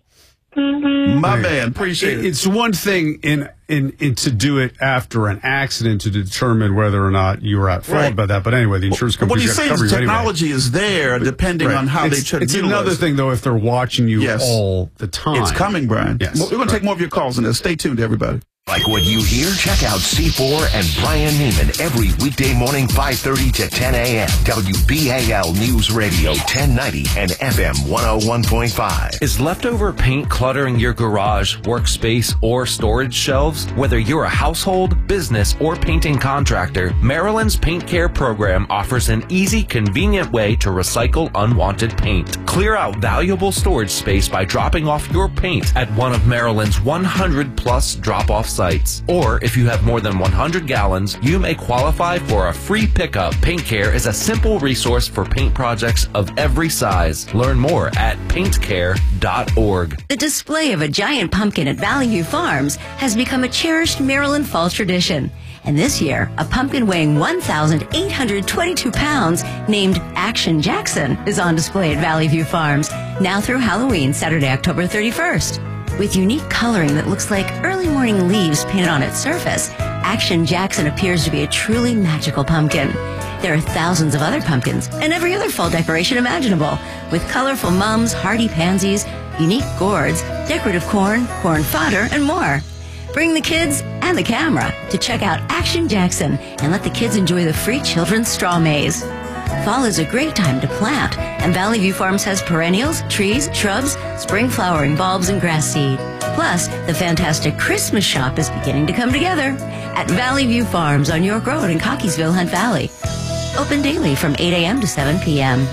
Speaker 2: My man, appreciate it.
Speaker 3: It's one thing in, in in to do it after an accident to determine whether or not you were at fault
Speaker 2: Right.
Speaker 3: about that. But anyway, the insurance
Speaker 2: What
Speaker 3: company
Speaker 2: he's saying is technology is there, depending
Speaker 3: Right.
Speaker 2: on how
Speaker 3: it's,
Speaker 2: they try to
Speaker 3: It's
Speaker 2: utilize
Speaker 3: another
Speaker 2: it.
Speaker 3: thing, though, if they're watching you
Speaker 2: Yes.
Speaker 3: all the time.
Speaker 2: It's coming, Brian.
Speaker 3: Yes.
Speaker 2: We're going to take more of your calls in this. Stay tuned, everybody.
Speaker 4: Like what you hear? Check out C four and Brian Neiman every weekday morning, five thirty to ten a.m. W B A L News Radio ten ninety and F M one oh one point five.
Speaker 9: Is leftover paint cluttering your garage, workspace, or storage shelves? Whether you're a household, business, or painting contractor, Maryland's Paint Care program offers an easy, convenient way to recycle unwanted paint. Clear out valuable storage space by dropping off your paint at one of Maryland's one hundred plus drop-off sites. Or if you have more than one hundred gallons, you may qualify for a free pickup. Paint Care is a simple resource for paint projects of every size. Learn more at paint care dot org.
Speaker 11: The display of a giant pumpkin at Valley View Farms has become a cherished Maryland fall tradition. And this year, a pumpkin weighing one thousand eight hundred twenty-two pounds named Action Jackson is on display at Valley View Farms, now through Halloween, Saturday, October thirty-first. With unique coloring that looks like early morning leaves painted on its surface, Action Jackson appears to be a truly magical pumpkin. There are thousands of other pumpkins and every other fall decoration imaginable, with colorful mums, hardy pansies, unique gourds, decorative corn, corn fodder, and more. Bring the kids and the camera to check out Action Jackson and let the kids enjoy the free children's straw maze. Fall is a great time to plant, and Valley View Farms has perennials, trees, shrubs, spring flowering bulbs, and grass seed. Plus, the fantastic Christmas shop is beginning to come together at Valley View Farms on York Road in Cockeysville, Hunt Valley. Open daily from eight a.m. to seven p.m.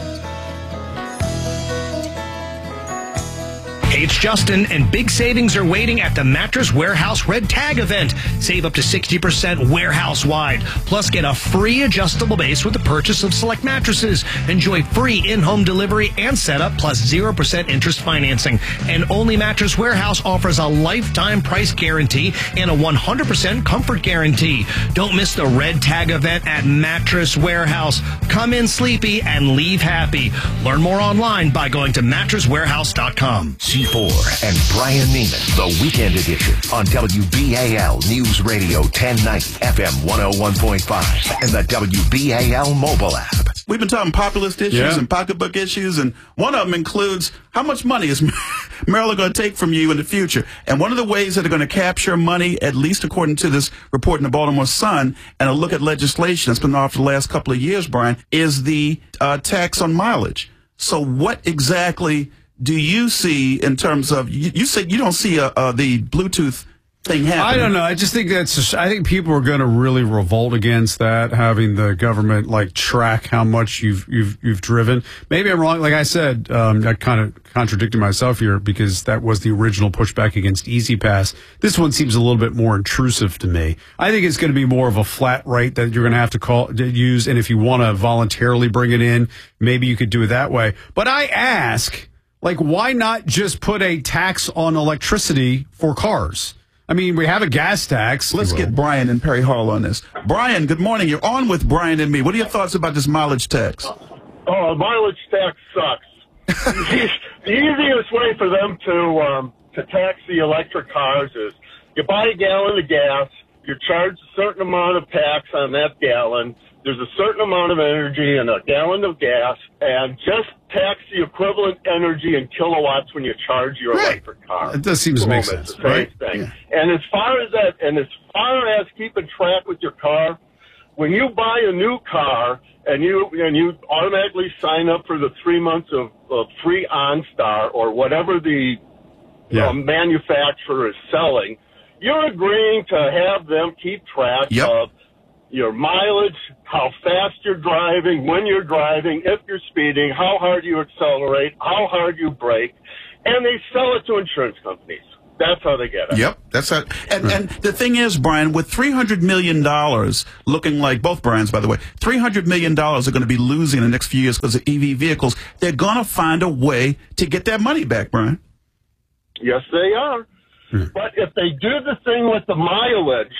Speaker 10: Hey, it's Justin, and big savings are waiting at the Mattress Warehouse Red Tag event. Save up to sixty percent warehouse-wide. Plus, get a free adjustable base with the purchase of select mattresses. Enjoy free in-home delivery and setup, plus zero percent interest financing. And only Mattress Warehouse offers a lifetime price guarantee and a one hundred percent comfort guarantee. Don't miss the Red Tag event at Mattress Warehouse. Come in sleepy and leave happy. Learn more online by going to mattress warehouse dot com.
Speaker 4: C four and Brian Neiman, the Weekend Edition on W B A L News Radio ten ninety, F M one oh one point five, and the W B A L mobile app.
Speaker 2: We've been talking populist issues
Speaker 3: Yeah.
Speaker 2: and pocketbook issues, and one of them includes how much money is Maryland going to take from you in the future. And one of the ways that they're going to capture money, at least according to this report in the Baltimore Sun, and a look at legislation that's been offered the last couple of years, Brian, is the uh, tax on mileage. So what exactly do you see in terms of, you, you said you don't see uh, uh, the Bluetooth thing happening?
Speaker 3: I don't know. I just think that's. Just, I think people are going to really revolt against that, having the government like track how much you've you've you've driven. Maybe I'm wrong. Like I said, um, I kind of contradicted myself here because that was the original pushback against Easy Pass. This one seems a little bit more intrusive to me. I think it's going to be more of a flat rate that you're going to have to call to use, and if you want to voluntarily bring it in, maybe you could do it that way. But I ask. Like, why not just put a tax on electricity for cars? I mean, we have a gas tax.
Speaker 2: Let's get Brian and Perry Hall on this. Brian, good morning. You're on with Brian and me. What are your thoughts about this mileage tax?
Speaker 19: Oh, mileage tax sucks. The easiest way for them to um, to tax the electric cars is you buy a gallon of gas, you're charged a certain amount of tax on that gallon. There's a certain amount of energy in a gallon of gas, and just tax the equivalent energy in kilowatts when you charge your
Speaker 3: Right.
Speaker 19: electric car.
Speaker 3: It does seem to make
Speaker 19: Boom,
Speaker 3: sense,
Speaker 19: it's the same
Speaker 3: right?
Speaker 19: thing.
Speaker 3: Yeah.
Speaker 19: And as far as that, and as far as keeping track with your car, when you buy a new car and you and you automatically sign up for the three months of, of free OnStar or whatever the
Speaker 3: Yeah.
Speaker 19: um, manufacturer is selling, you're agreeing to have them keep track
Speaker 2: Yep.
Speaker 19: of your mileage, how fast you're driving, when you're driving, if you're speeding, how hard you accelerate, how hard you brake, and they sell it to insurance companies. That's how they get it.
Speaker 2: Yep, that's how. And, and the thing is, Brian, with three hundred million dollars looking like, both Brians, by the way, three hundred million dollars are going to be losing in the next few years because of E V vehicles. They're going to find a way to get that money back, Brian.
Speaker 19: Yes, they are. But if they do the thing with the mileage,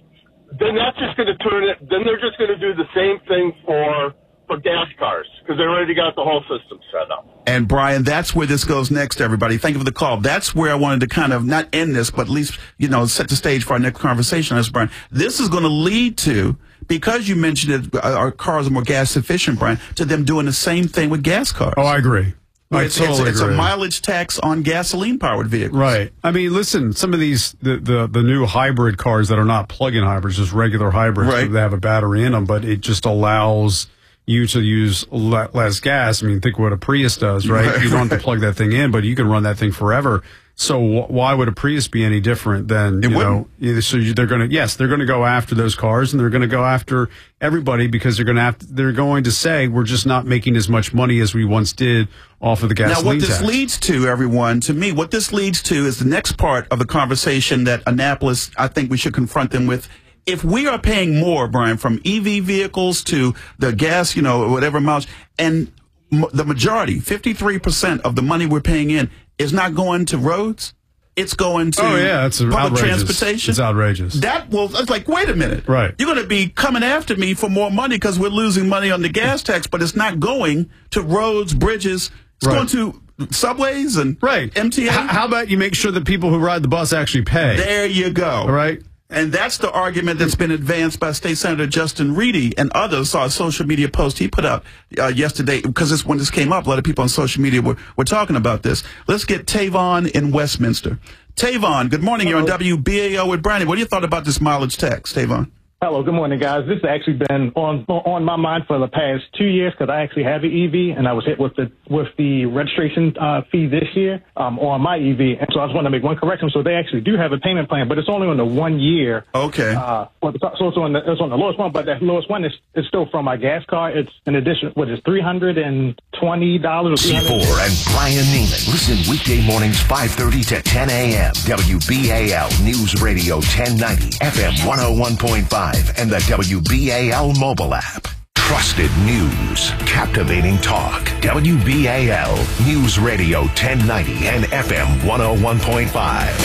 Speaker 19: then that's just going to turn it, then they're just going to do the same thing for, for gas cars because they already got the whole system set up.
Speaker 2: And Brian, that's where this goes next, everybody. Thank you for the call. That's where I wanted to kind of not end this, but at least, you know, set the stage for our next conversation. That's Brian. This is going to lead to, because you mentioned that our cars are more gas efficient, Brian, to them doing the same thing with gas cars.
Speaker 3: Oh, I agree. I
Speaker 2: It's,
Speaker 3: totally
Speaker 2: it's, it's a
Speaker 3: agree.
Speaker 2: mileage tax on gasoline powered vehicles.
Speaker 3: Right. I mean, listen, some of these, the, the, the new hybrid cars that are not plug-in hybrids, just regular hybrids,
Speaker 2: Right.
Speaker 3: they have a battery in them, but it just allows you to use le- less gas. I mean, think what a Prius does, right?
Speaker 2: Right,
Speaker 3: You don't have
Speaker 2: right.
Speaker 3: to plug that thing in, but you can run that thing forever. So wh- why would a Prius be any different than,
Speaker 2: It
Speaker 3: you know,
Speaker 2: wouldn't.
Speaker 3: either- so you, they're going to, yes, they're going to go after those cars and they're going to go after everybody because they're going to have, to, they're going to say, we're just not making as much money as we once did off of the
Speaker 2: Now,
Speaker 3: gasoline
Speaker 2: what this
Speaker 3: tax.
Speaker 2: leads to, everyone, to me, what this leads to is the next part of the conversation that Annapolis, I think we should confront them with. If we are paying more, Brian, from E V vehicles to the gas, you know, whatever miles, and m- the majority, fifty-three percent of the money we're paying in is not going to roads, it's going to
Speaker 3: Oh, yeah, it's
Speaker 2: public
Speaker 3: outrageous.
Speaker 2: transportation.
Speaker 3: It's outrageous.
Speaker 2: That will, it's like, wait a minute.
Speaker 3: Right.
Speaker 2: You're going to be coming after me for more money because we're losing money on the gas tax, but it's not going to roads, bridges. It's
Speaker 3: Right.
Speaker 2: going to subways and
Speaker 3: Right.
Speaker 2: M T A.
Speaker 3: H- how about you make sure that people who ride the bus actually pay?
Speaker 2: There you go.
Speaker 3: All right.
Speaker 2: And that's the argument that's been advanced by State Senator Justin Reedy and others. Saw a social media post he put up uh, yesterday because this when this came up, a lot of people on social media were, were talking about this. Let's get Tavon in Westminster. Tavon, good morning. You're on W B A L with Brandon. What do you thought about this mileage tax, Tavon?
Speaker 20: Hello, good morning, guys. This has actually been on on my mind for the past two years because I actually have an E V, and I was hit with the with the registration uh, fee this year um, on my E V, and so I just want to make one correction. So they actually do have a payment plan, but it's only on the one year.
Speaker 2: Okay.
Speaker 20: Uh, so it's on the it's on the lowest one, but that lowest one is, is still from my gas car. It's an addition. What is three hundred and twenty dollars?
Speaker 4: C four and Brian Neiman. Listen weekday mornings five thirty to ten a.m. W B A L News Radio ten ninety, F M one oh one point five, and the W B A L mobile app. Trusted news, captivating talk. W B A L News Radio ten ninety and F M one oh one point five.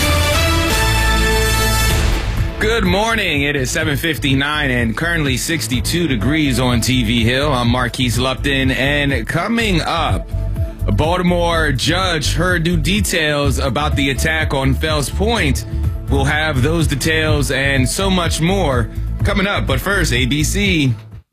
Speaker 5: Good morning. It is seven fifty-nine and currently sixty-two degrees on T V Hill. I'm Marquise Lupton, and coming up, a Baltimore judge heard new details about the attack on Fells Point. We'll have those details and so much more coming up. But first, A B C.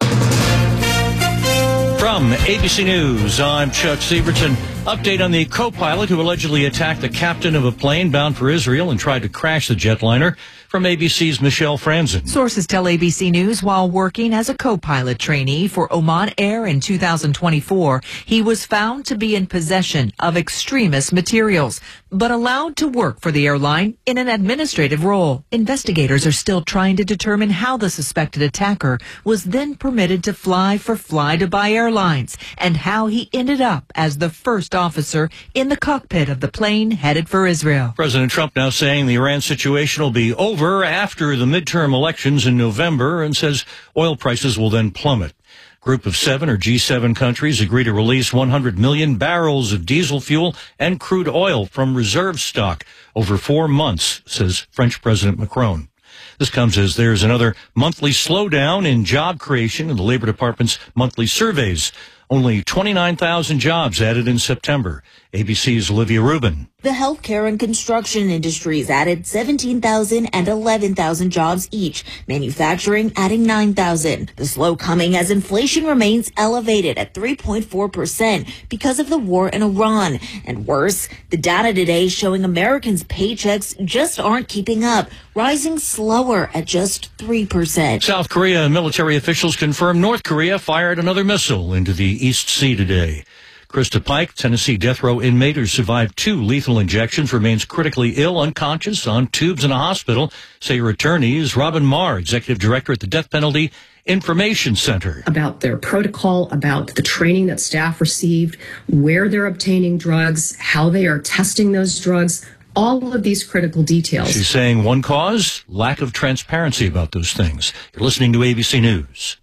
Speaker 21: From A B C News, I'm Chuck Sievertson. Update on the co-pilot who allegedly attacked the captain of a plane bound for Israel and tried to crash the jetliner. From A B C's Michelle Franzen.
Speaker 22: Sources tell A B C News while working as a co-pilot trainee for Oman Air in two thousand twenty-four, he was found to be in possession of extremist materials, but allowed to work for the airline in an administrative role. Investigators are still trying to determine how the suspected attacker was then permitted to fly for Fly Dubai Airlines and how he ended up as the first officer in the cockpit of the plane headed for Israel.
Speaker 21: President Trump now saying the Iran situation will be over after the midterm elections in November and says oil prices will then plummet. Group of seven or G seven countries agree to release one hundred million barrels of diesel fuel and crude oil from reserve stock over four months, says French President Macron. This comes as there's another monthly slowdown in job creation in the Labor Department's monthly surveys. Only twenty-nine thousand jobs added in September. A B C's Olivia Rubin.
Speaker 1: The healthcare and construction industries added seventeen thousand and eleven thousand jobs each, manufacturing adding nine thousand. The slow coming as inflation remains elevated at three point four percent because of the war in Iran. And worse, the data today showing Americans' paychecks just aren't keeping up, rising slower at just three percent.
Speaker 21: South Korea military officials confirm North Korea fired another missile into the East Sea today. Krista Pike, Tennessee death row inmate who survived two lethal injections, remains critically ill, unconscious, on tubes in a hospital, say her attorneys. Robin Marr, executive director at the Death Penalty Information Center.
Speaker 7: About their protocol, about the training that staff received, where they're obtaining drugs, how they are testing those drugs, all of these critical details.
Speaker 21: She's saying one cause, lack of transparency about those things. You're listening to A B C News.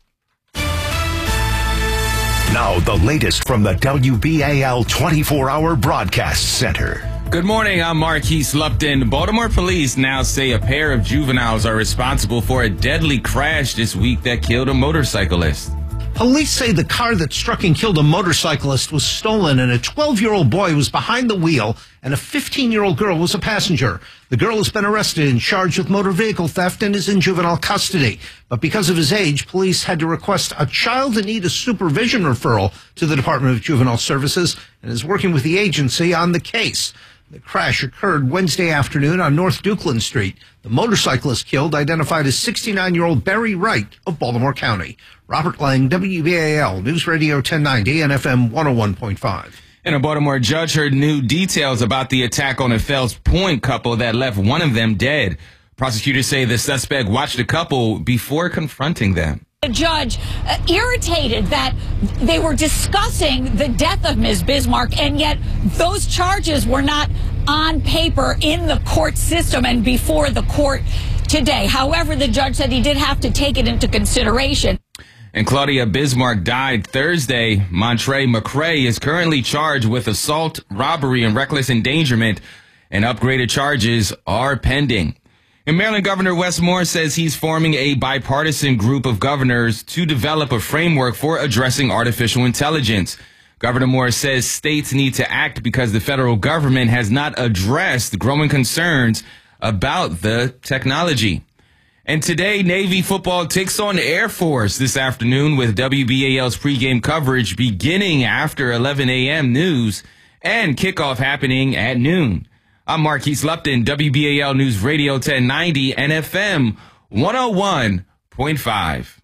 Speaker 4: Now, the latest from the W B A L twenty-four hour Broadcast Center.
Speaker 5: Good morning, I'm Marquise Lupton. Baltimore police now say a pair of juveniles are responsible for a deadly crash this week that killed a motorcyclist.
Speaker 23: Police say the car that struck and killed a motorcyclist was stolen and a twelve-year-old boy was behind the wheel and a fifteen-year-old girl was a passenger. The girl has been arrested and charged with motor vehicle theft and is in juvenile custody. But because of his age, police had to request a child in need of supervision referral to the Department of Juvenile Services and is working with the agency on the case. The crash occurred Wednesday afternoon on North Dukeland Street. The motorcyclist killed, identified as sixty-nine-year-old Barry Wright of Baltimore County. Robert Lang, W B A L News Radio ten ninety and F M one oh one point five.
Speaker 5: And a Baltimore judge heard new details about the attack on a Fells Point couple that left one of them dead. Prosecutors say the suspect watched the couple before confronting them.
Speaker 24: The judge uh, irritated that they were discussing the death of Miz Bismarck, and yet those charges were not on paper in the court system and before the court today. However, the judge said he did have to take it into consideration.
Speaker 5: And Claudia Bismarck died Thursday. Montre McCray is currently charged with assault, robbery, and reckless endangerment, and upgraded charges are pending. And Maryland Governor Wes Moore says he's forming a bipartisan group of governors to develop a framework for addressing artificial intelligence. Governor Moore says states need to act because the federal government has not addressed growing concerns about the technology. And today, Navy football takes on Air Force this afternoon with W B A L's pregame coverage beginning after eleven a.m. news and kickoff happening at noon. I'm Marquise Lupton, W B A L News Radio ten ninety and F M one oh one point five.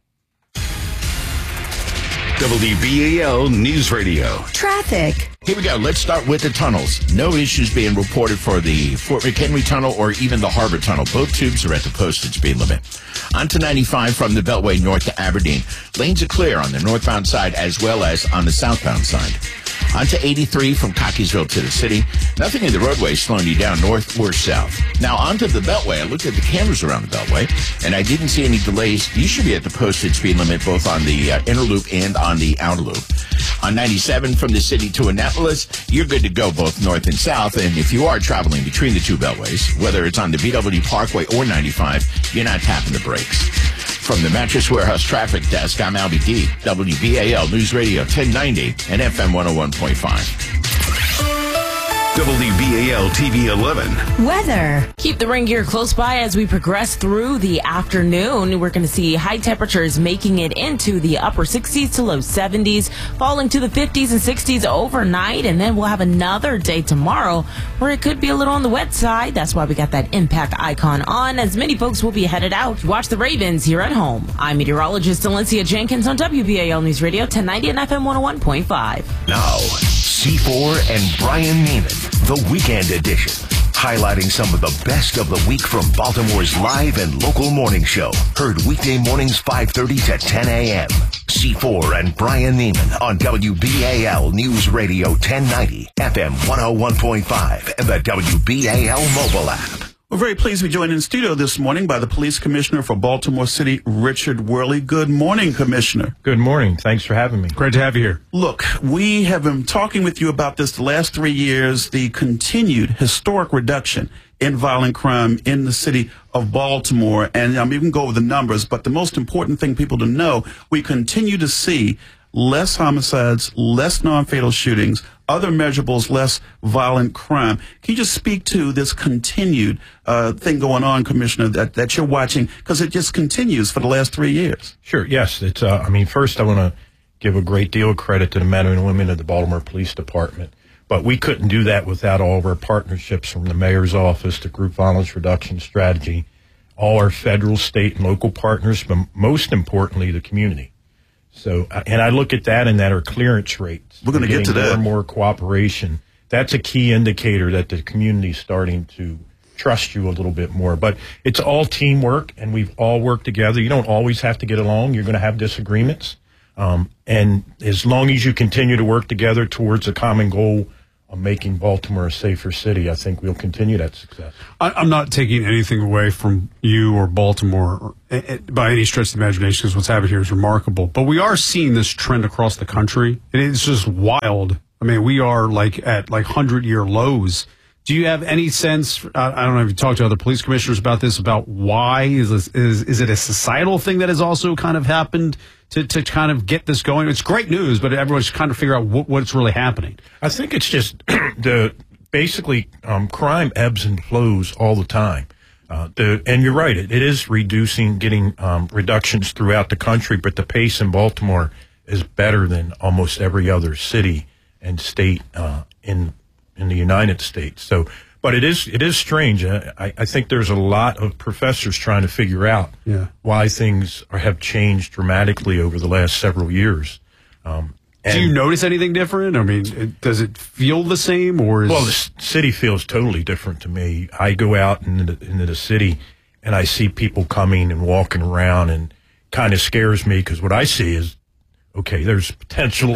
Speaker 6: W B A L News Radio.
Speaker 11: Traffic.
Speaker 25: Here we go. Let's start with the tunnels. No issues being reported for the Fort McHenry Tunnel or even the Harbor Tunnel. Both tubes are at the posted speed limit. On to ninety-five from the Beltway north to Aberdeen. Lanes are clear on the northbound side as well as on the southbound side. On to eighty-three from Cockeysville to the city. Nothing in the roadway slowing you down north or south. Now on to the Beltway. I looked at the cameras around the Beltway, and I didn't see any delays. You should be at the posted speed limit both on the uh, inner loop and on the outer loop. On ninety-seven from the city to Annapolis, you're good to go both north and south. And if you are traveling between the two Beltways, whether it's on the B W Parkway or ninety-five, you're not tapping the brakes. From the Mattress Warehouse Traffic Desk, I'm Albie D, W B A L News Radio ten ninety and F M one oh one point five.
Speaker 6: W B A L T V eleven.
Speaker 8: Weather. Keep the rain gear close by as we progress through the afternoon. We're going to see high temperatures making it into the upper sixties to low seventies, falling to the fifties and sixties overnight, and then we'll have another day tomorrow where it could be a little on the wet side. That's why we got that impact icon on, as many folks will be headed out to watch the Ravens here at home. I'm meteorologist Valencia Jenkins on W B A L News Radio ten ninety and F M one oh one point five.
Speaker 4: Now, C four and Brian Neiman, the Weekend Edition, highlighting some of the best of the week from Baltimore's live and local morning show. Heard weekday mornings five thirty to ten a.m. C four and Brian Neiman on W B A L News Radio ten ninety, F M one oh one point five, and the W B A L mobile app.
Speaker 2: We're very pleased to be joined in the studio this morning by the Police Commissioner for Baltimore City, Richard Worley. Good morning, Commissioner.
Speaker 26: Good morning. Thanks for having me.
Speaker 3: Great to have you here.
Speaker 2: Look, we have been talking with you about this the last three years, the continued historic reduction in violent crime in the city of Baltimore. And I'm even go over the numbers, but the most important thing people to know, we continue to see less homicides, less non-fatal shootings, other measurables, less violent crime. Can you just speak to this continued uh, thing going on, Commissioner, that, that you're watching? Because it just continues for the last three years.
Speaker 26: Sure, yes. It's. Uh, I mean, first I want to give a great deal of credit to the men and women of the Baltimore Police Department. But we couldn't do that without all of our partnerships from the mayor's office to Group Violence Reduction Strategy, all our federal, state, and local partners, but most importantly, the community. So, and I look at that and that are clearance rates.
Speaker 2: We're going to get to that.
Speaker 26: More and more cooperation. That's a key indicator that the community is starting to trust you a little bit more. But it's all teamwork, and we've all worked together. You don't always have to get along. You're going to have disagreements. Um, and as long as you continue to work together towards a common goal of making Baltimore a safer city, I think we'll continue that success.
Speaker 3: I, I'm not taking anything away from you or Baltimore or, uh, by any stretch of the imagination, because what's happened here is remarkable. But we are seeing this trend across the country, and it's just wild. I mean, we are like at like hundred-year lows. Do you have any sense, I, I don't know if you talked to other police commissioners about this, about why? Is, this, is, is it a societal thing that has also kind of happened to, to kind of get this going? It's great news, but everyone's trying to figure out what, what's really happening.
Speaker 26: I think it's just the basically um, crime ebbs and flows all the time. Uh, the, and you're right, it, it is reducing, getting um, reductions throughout the country, but the pace in Baltimore is better than almost every other city and state uh, in in the United States. So, but it is it is strange. I, I think there's a lot of professors trying to figure out
Speaker 3: yeah.
Speaker 26: why things are, have changed dramatically over the last several years. Um,
Speaker 3: Do you notice anything different? I mean, it, does it feel the same, or is...
Speaker 26: Well, the c- city feels totally different to me. I go out into the, into the city, and I see people coming and walking around, and kind of scares me, because what I see is, okay, there's potential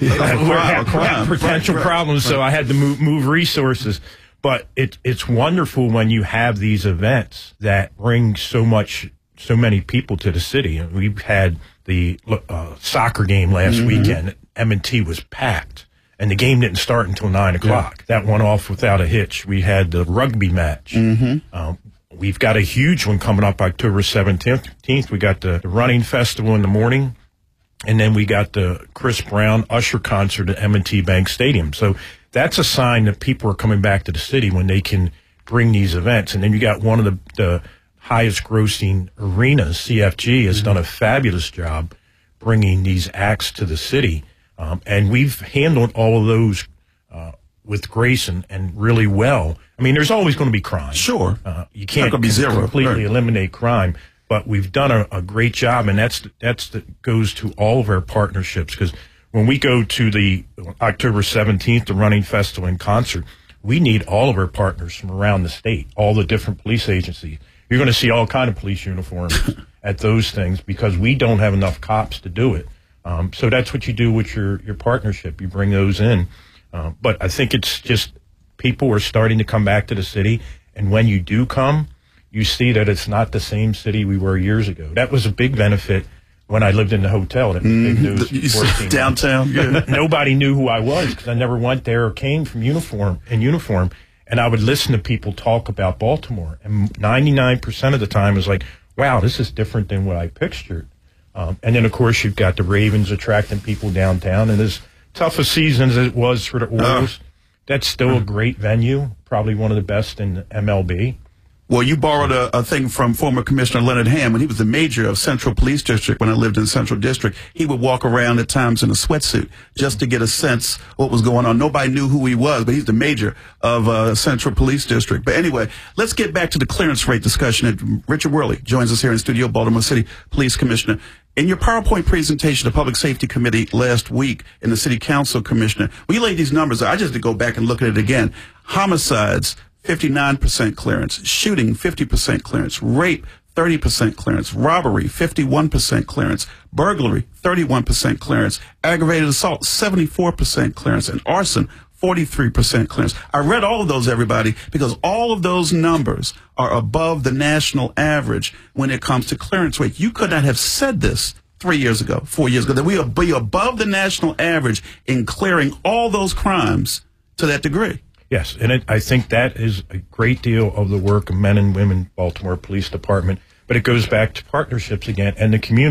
Speaker 2: crime, crime,
Speaker 26: potential
Speaker 2: right,
Speaker 26: problems,
Speaker 2: right.
Speaker 26: so I had to move, move resources. But it, it's wonderful when you have these events that bring so much, so many people to the city. And we've had the uh, soccer game last mm-hmm. weekend. M and T was packed, and the game didn't start until nine o'clock. Yeah. That went off without a hitch. We had the rugby match.
Speaker 2: Mm-hmm.
Speaker 26: Um, we've got a huge one coming up October seventeenth. We got the, the running festival in the morning. And then we got the Chris Brown Usher concert at M and T Bank Stadium. So that's a sign that people are coming back to the city when they can bring these events. And then you got one of the, the highest grossing arenas, C F G, has mm-hmm. done a fabulous job bringing these acts to the city. Um, and we've handled all of those uh, with grace and, and really well. I mean, there's always going to be crime.
Speaker 2: Sure.
Speaker 26: Uh, you can't
Speaker 2: be zero.
Speaker 26: completely
Speaker 2: right.
Speaker 26: eliminate crime. But we've done a, a great job, and that's that's the, goes to all of our partnerships. Because when we go to the October seventeenth, the Running Festival and concert, we need all of our partners from around the state, all the different police agencies. You're going to see all kind of police uniforms at those things because we don't have enough cops to do it. Um, so that's what you do with your, your partnership. You bring those in. Uh, but I think it's just people are starting to come back to the city, and when you do come, you see that it's not the same city we were years ago. That was a big benefit when I lived in the hotel. That was big news.
Speaker 2: Mm-hmm. Downtown. Yeah.
Speaker 26: Nobody knew who I was because I never went there or came from uniform in uniform. And I would listen to people talk about Baltimore. And ninety-nine percent of the time it was like, wow, this is different than what I pictured. Um, and then, of course, you've got the Ravens attracting people downtown. And as tough a season as it was for the Orioles, uh, that's still a great venue, probably one of the best in M L B.
Speaker 2: Well, you borrowed a, a thing from former Commissioner Leonard Ham when he was the mayor of Central Police District. When I lived in Central District, he would walk around at times in a sweatsuit just to get a sense what was going on. Nobody knew who he was, but he's the mayor of uh, Central Police District. But anyway, let's get back to the clearance rate discussion. Richard Worley joins us here in studio, Baltimore City Police Commissioner. In your PowerPoint presentation to Public Safety Committee last week in the City Council, Commissioner, we laid these numbers out. I just had to go back and look at it again. Homicides, fifty-nine percent clearance. Shooting, fifty percent clearance. Rape, thirty percent clearance. Robbery, fifty-one percent clearance. Burglary, thirty-one percent clearance. Aggravated assault, seventy-four percent clearance. And arson, forty-three percent clearance. I read all of those, everybody, because all of those numbers are above the national average when it comes to clearance rate. You could not have said this three years ago, four years ago, that we will be above the national average in clearing all those crimes to that degree.
Speaker 26: Yes, and it, I think that is a great deal of the work of men and women Baltimore Police Department, but it goes back to partnerships again and the community.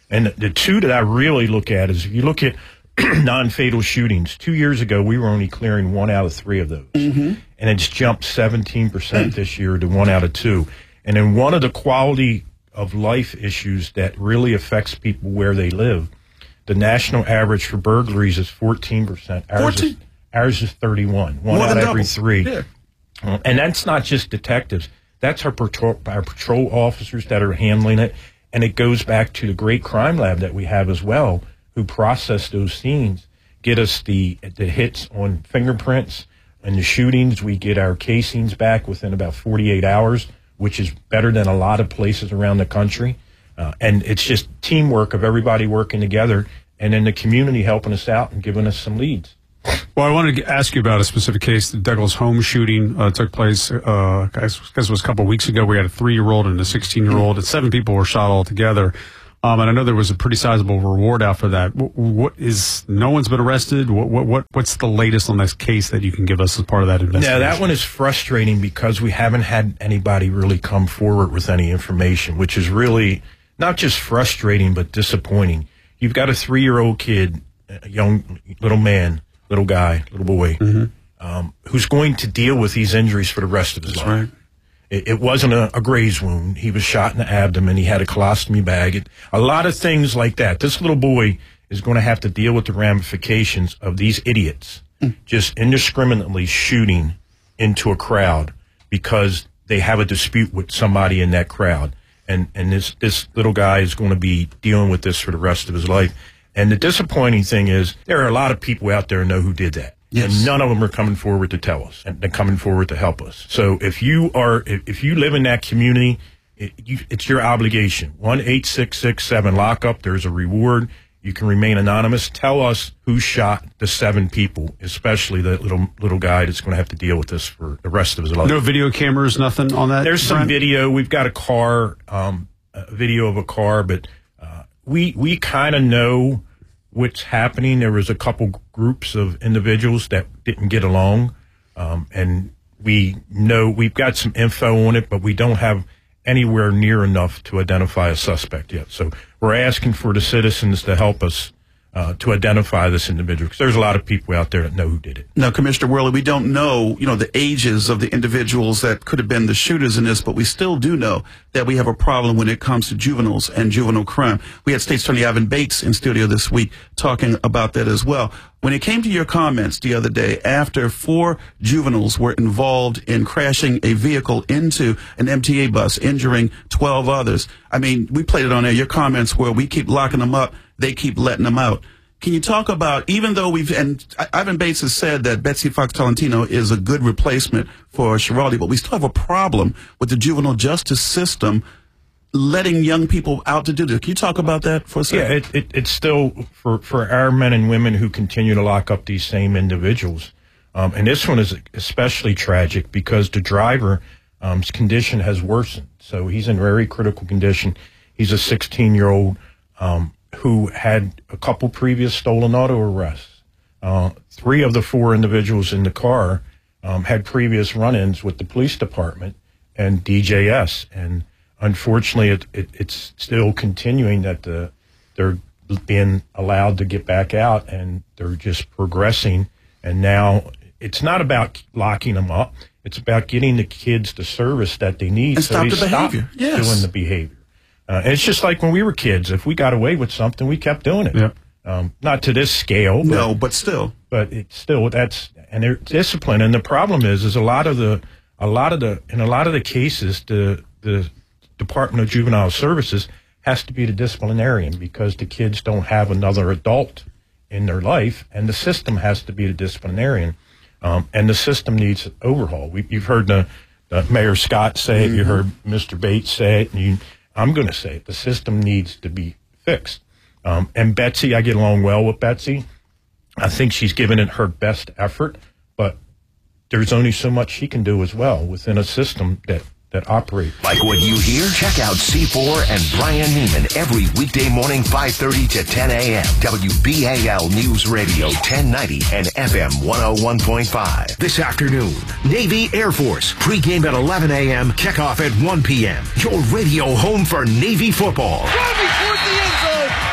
Speaker 26: And the, the two that I really look at is if you look at non-fatal shootings, two years ago we were only clearing one out of three of those. Mm-hmm. And it's jumped seventeen percent this year to one out of two. And then one of the quality of life issues that really affects people where they live, the national average for burglaries is fourteen percent. Ours, fourteen? Is, ours is thirty-one. One More out of every three. Yeah. Uh, and that's not just detectives. That's our patrol, our patrol officers that are handling it. And it goes back to the great crime lab that we have as well, who process those scenes, get us the the hits on fingerprints and the shootings. We get our casings back within about forty-eight hours, which is better than a lot of places around the country. Uh, and it's just teamwork of everybody working together and then the community helping us out and giving us some leads.
Speaker 3: Well, I wanted to ask you about a specific case. The Douglas home shooting uh, took place, uh, I guess it was a couple of weeks ago. We had a three-year-old and a sixteen-year-old, and seven people were shot altogether. Um, and I know there was a pretty sizable reward out for that. What, what is, no one's been arrested? What, what, what, what's the latest on this case that you can give us as part of that investigation?
Speaker 26: Yeah, that one is frustrating because we haven't had anybody really come forward with any information, which is really not just frustrating, but disappointing. You've got a three-year-old kid, a young little man, little guy, little boy, mm-hmm. um, who's going to deal with these injuries for the rest of his
Speaker 3: That's
Speaker 26: life.
Speaker 3: Right.
Speaker 26: It, it wasn't a, a graze wound. He was shot in the abdomen. He had a colostomy bag. It, a lot of things like that. This little boy is going to have to deal with the ramifications of these idiots mm. just indiscriminately shooting into a crowd because they have a dispute with somebody in that crowd. And, and this, this little guy is going to be dealing with this for the rest of his life. And the disappointing thing is there are a lot of people out there who know who did that. Yes. And none of them are coming forward to tell us, and they're coming forward to help us. So if you are, if, if you live in that community, it, you, it's your obligation. one eight six six seven lockup. There's a reward. You can remain anonymous. Tell us who shot the seven people, especially the little little guy that's going to have to deal with this for the rest of his life.
Speaker 3: No video cameras, nothing on that?
Speaker 26: There's some
Speaker 3: Brent?
Speaker 26: video. We've got a car, um, a video of a car, but uh, we we kind of know what's happening. There was a couple groups of individuals that didn't get along, um, and we know we've got some info on it, but we don't have anywhere near enough to identify a suspect yet. So we're asking for the citizens to help us uh, to identify this individual, because there's a lot of people out there that know who did it.
Speaker 2: Now, Commissioner Worley, we don't know, you know, the ages of the individuals that could have been the shooters in this, but we still do know that we have a problem when it comes to juveniles and juvenile crime. We had State Attorney Ivan Bates in studio this week talking about that as well. When it came to your comments the other day, after four juveniles were involved in crashing a vehicle into an M T A bus, injuring twelve others, I mean, we played it on there. Your comments were, we keep locking them up, they keep letting them out. Can you talk about, even though we've, and Ivan Bates has said that Betsy Fox Tolentino is a good replacement for Schiraldi, but we still have a problem with the juvenile justice system letting young people out to do this. Can you talk about that for a second?
Speaker 26: Yeah, it, it, it's still for, for our men and women who continue to lock up these same individuals. Um, and this one is especially tragic because the driver's um, condition has worsened. So he's in very critical condition. He's a sixteen-year-old um, who had a couple previous stolen auto arrests. Uh, three of the four individuals in the car um, had previous run-ins with the police department and D J S. And unfortunately, it, it, it's still continuing that the, they're being allowed to get back out, and they're just progressing. And now it's not about locking them up. It's about getting the kids the service that they need
Speaker 2: and
Speaker 26: so
Speaker 2: stop
Speaker 26: they
Speaker 2: the
Speaker 26: stop
Speaker 2: behavior. Yes.
Speaker 26: doing the behavior. Uh, and it's just like when we were kids. If we got away with something, we kept doing it.
Speaker 3: Yeah.
Speaker 26: Um, not to this scale. But,
Speaker 2: no, but still.
Speaker 26: But it's still, that's, and they're disciplined. And the problem is, is a lot of the, a lot of the, in a lot of the cases, the, the Department of Juvenile Services has to be the disciplinarian because the kids don't have another adult in their life, and the system has to be the disciplinarian. Um, and the system needs overhaul. We, you've heard the, the Mayor Scott say it. Mm-hmm. You heard Mister Bates say it. And you, I'm going to say it. The system needs to be fixed. Um, and Betsy, I get along well with Betsy. I think she's given it her best effort, but there's only so much she can do as well within a system that that operate.
Speaker 4: Like what you hear? Check out C four and Brian Neiman every weekday morning, five thirty to ten a.m. W B A L News Radio ten ninety and F M one oh one point five. This afternoon, Navy Air Force. Pregame at eleven a.m., kickoff at one p.m. Your radio home for Navy football.
Speaker 12: Driving towards the end zone.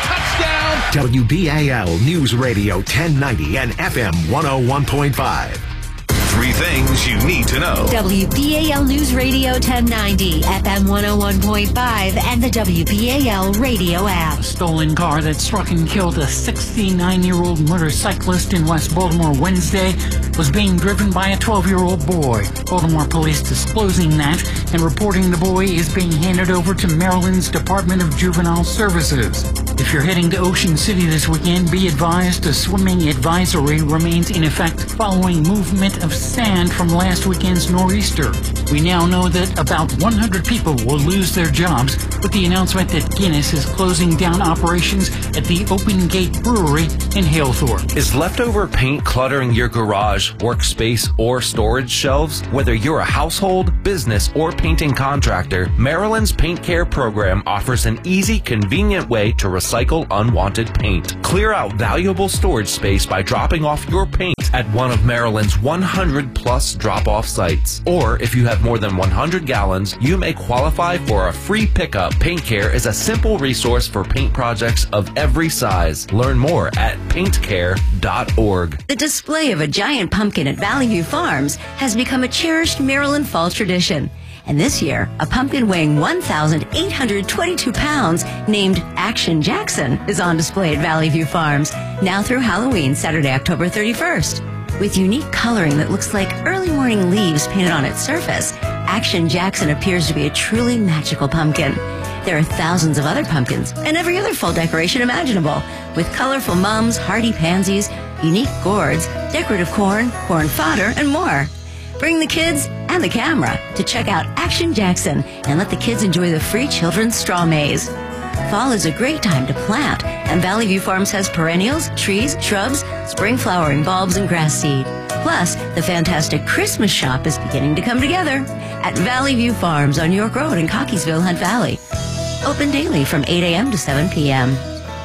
Speaker 4: W B A L News Radio ten ninety and F M one oh one point five.
Speaker 6: Three things you need to know.
Speaker 11: W B A L News Radio ten ninety, F M one oh one point five, and the W B A L radio app.
Speaker 12: A stolen car that struck and killed a sixty-nine-year-old motorcyclist in West Baltimore Wednesday was being driven by a twelve-year-old boy. Baltimore police disclosing that and reporting the boy is being handed over to Maryland's Department of Juvenile Services. If you're heading to Ocean City this weekend, be advised a swimming advisory remains in effect following movement of sand from last weekend's nor'easter. We now know that about one hundred people will lose their jobs with the announcement that Guinness is closing down operations at the Open Gate Brewery in Halethorpe.
Speaker 9: Is leftover paint cluttering your garage, workspace, or storage shelves? Whether you're a household, business, or painting contractor, Maryland's Paint Care program offers an easy, convenient way to recycle unwanted paint. Clear out valuable storage space by dropping off your paint at one of Maryland's one hundred plus drop-off sites. Or if you have more than one hundred gallons, you may qualify for a free pickup. Paint Care is a simple resource for paint projects of every size. Learn more at paint care dot org.
Speaker 11: The display of a giant pumpkin at Valley View Farms has become a cherished Maryland fall tradition. And this year, a pumpkin weighing one thousand eight hundred twenty-two pounds named Action Jackson is on display at Valley View Farms, now through Halloween, Saturday, October thirty-first. With unique coloring that looks like early morning leaves painted on its surface, Action Jackson appears to be a truly magical pumpkin. There are thousands of other pumpkins and every other fall decoration imaginable, with colorful mums, hardy pansies, unique gourds, decorative corn, corn fodder, and more. Bring the kids and the camera to check out Action Jackson and let the kids enjoy the free children's straw maze. Fall is a great time to plant, and Valley View Farms has perennials, trees, shrubs, spring flowering bulbs, and grass seed. Plus, the fantastic Christmas shop is beginning to come together at Valley View Farms on York Road in Cockeysville, Hunt Valley. Open daily from eight a.m. to seven p.m.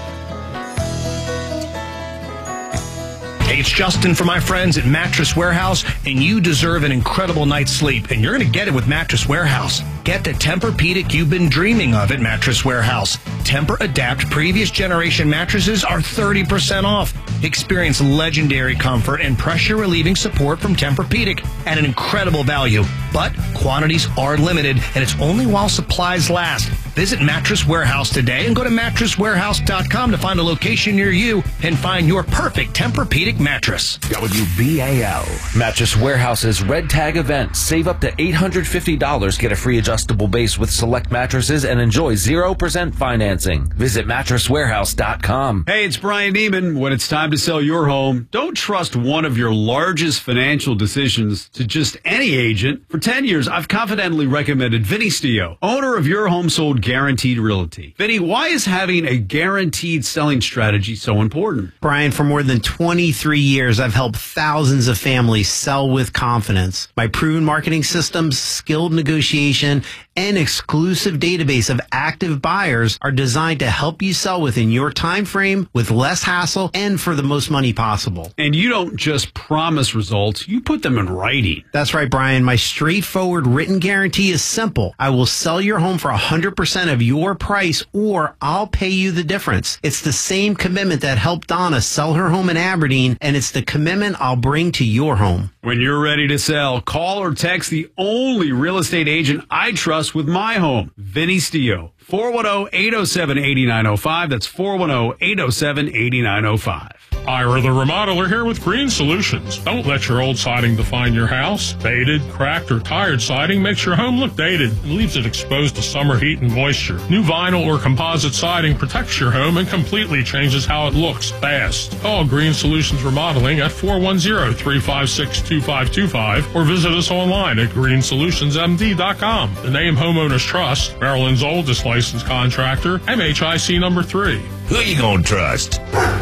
Speaker 10: Hey, it's Justin from my friends at Mattress Warehouse, and you deserve an incredible night's sleep, and you're going to get it with Mattress Warehouse. Get the Tempur-Pedic you've been dreaming of at Mattress Warehouse. Tempur-Adapt previous generation mattresses are thirty percent off. Experience legendary comfort and pressure-relieving support from Tempur-Pedic at an incredible value. But quantities are limited, and it's only while supplies last. Visit Mattress Warehouse today and go to mattress warehouse dot com to find a location near you and find your perfect Tempur-Pedic mattress.
Speaker 4: W B A L.
Speaker 9: Mattress Warehouse's Red Tag event. Save up to eight hundred fifty dollars. Get a free adjustable base with select mattresses and enjoy zero percent financing. Visit mattress warehouse dot com.
Speaker 3: Hey, it's Brian Neiman. When it's time to sell your home, don't trust one of your largest financial decisions to just any agent. For ten years, I've confidently recommended Vinny Stio, owner of Your Home Sold Guaranteed Realty. Vinny, why is having a guaranteed selling strategy so important?
Speaker 13: Brian, for more than twenty-three years, I've helped thousands of families sell with confidence. My proven marketing systems, skilled negotiation, and exclusive database of active buyers are designed to help you sell within your time frame with less hassle and for the most money possible.
Speaker 3: And you don't just promise results, you put them in writing.
Speaker 13: That's right, Brian. My straightforward written guarantee is simple. I will sell your home for one hundred percent of your price, or I'll pay you the difference. It's the same commitment that helped Donna sell her home in Aberdeen, and it's the commitment I'll bring to your home.
Speaker 3: When you're ready to sell, call or text the only real estate agent I trust with my home, Vinny Stio. four one zero, eight zero seven, eight nine zero five. That's four one zero, eight zero seven, eight nine zero five.
Speaker 14: Ira the Remodeler here with Green Solutions. Don't let your old siding define your house. Faded, cracked, or tired siding makes your home look dated and leaves it exposed to summer heat and moisture. New vinyl or composite siding protects your home and completely changes how it looks fast. Call Green Solutions Remodeling at four one zero, three five six, two five two five or visit us online at green solutions m d dot com. The name Homeowners Trust, Maryland's oldest licensed contractor, M H I C number three.
Speaker 4: Who you gonna trust?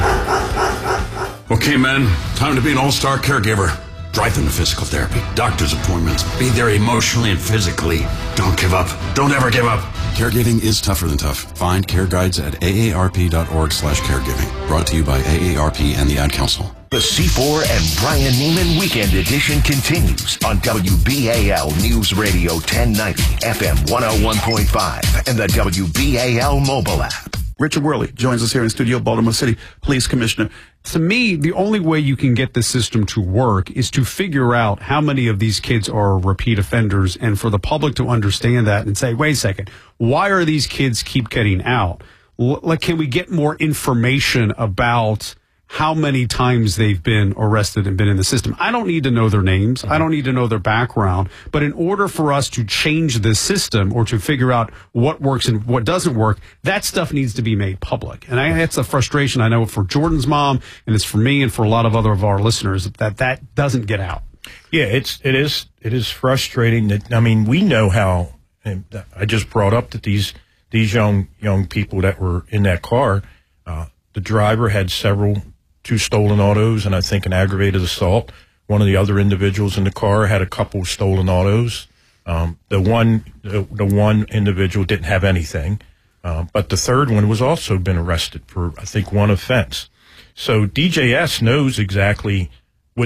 Speaker 6: Okay, men, time to be an all-star caregiver. Drive them to physical therapy, doctor's appointments, be there emotionally and physically. Don't give up. Don't ever give up.
Speaker 15: Caregiving is tougher than tough. Find care guides at A A R P dot org slash caregiving. Brought to you by A A R P and the Ad Council.
Speaker 4: The C four and Brian Neiman Weekend Edition continues on W B A L News Radio ten ninety, F M one oh one point five, and the W B A L mobile app.
Speaker 2: Richard Worley joins us here in studio, Baltimore City Police Commissioner.
Speaker 3: To me, the only way you can get the system to work is to figure out how many of these kids are repeat offenders, and for the public to understand that and say, wait a second, why are these kids keep getting out? Like, can we get more information about how many times they've been arrested and been in the system? I don't need to know their names. I don't need to know their background. But in order for us to change this system or to figure out what works and what doesn't work, that stuff needs to be made public. And I, that's a frustration I know for Jordan's mom, and it's for me and for a lot of other of our listeners, that that doesn't get out.
Speaker 26: Yeah, it's, it is, it is frustrating that, I mean, we know how, and I just brought up that these, these young, young people that were in that car, uh, the driver had several two stolen autos and I think an aggravated assault. One of the other individuals in the car had a couple stolen autos. Um, the one, the, the one individual didn't have anything, uh, but the third one was also been arrested for, I think, one offense. So D J S knows exactly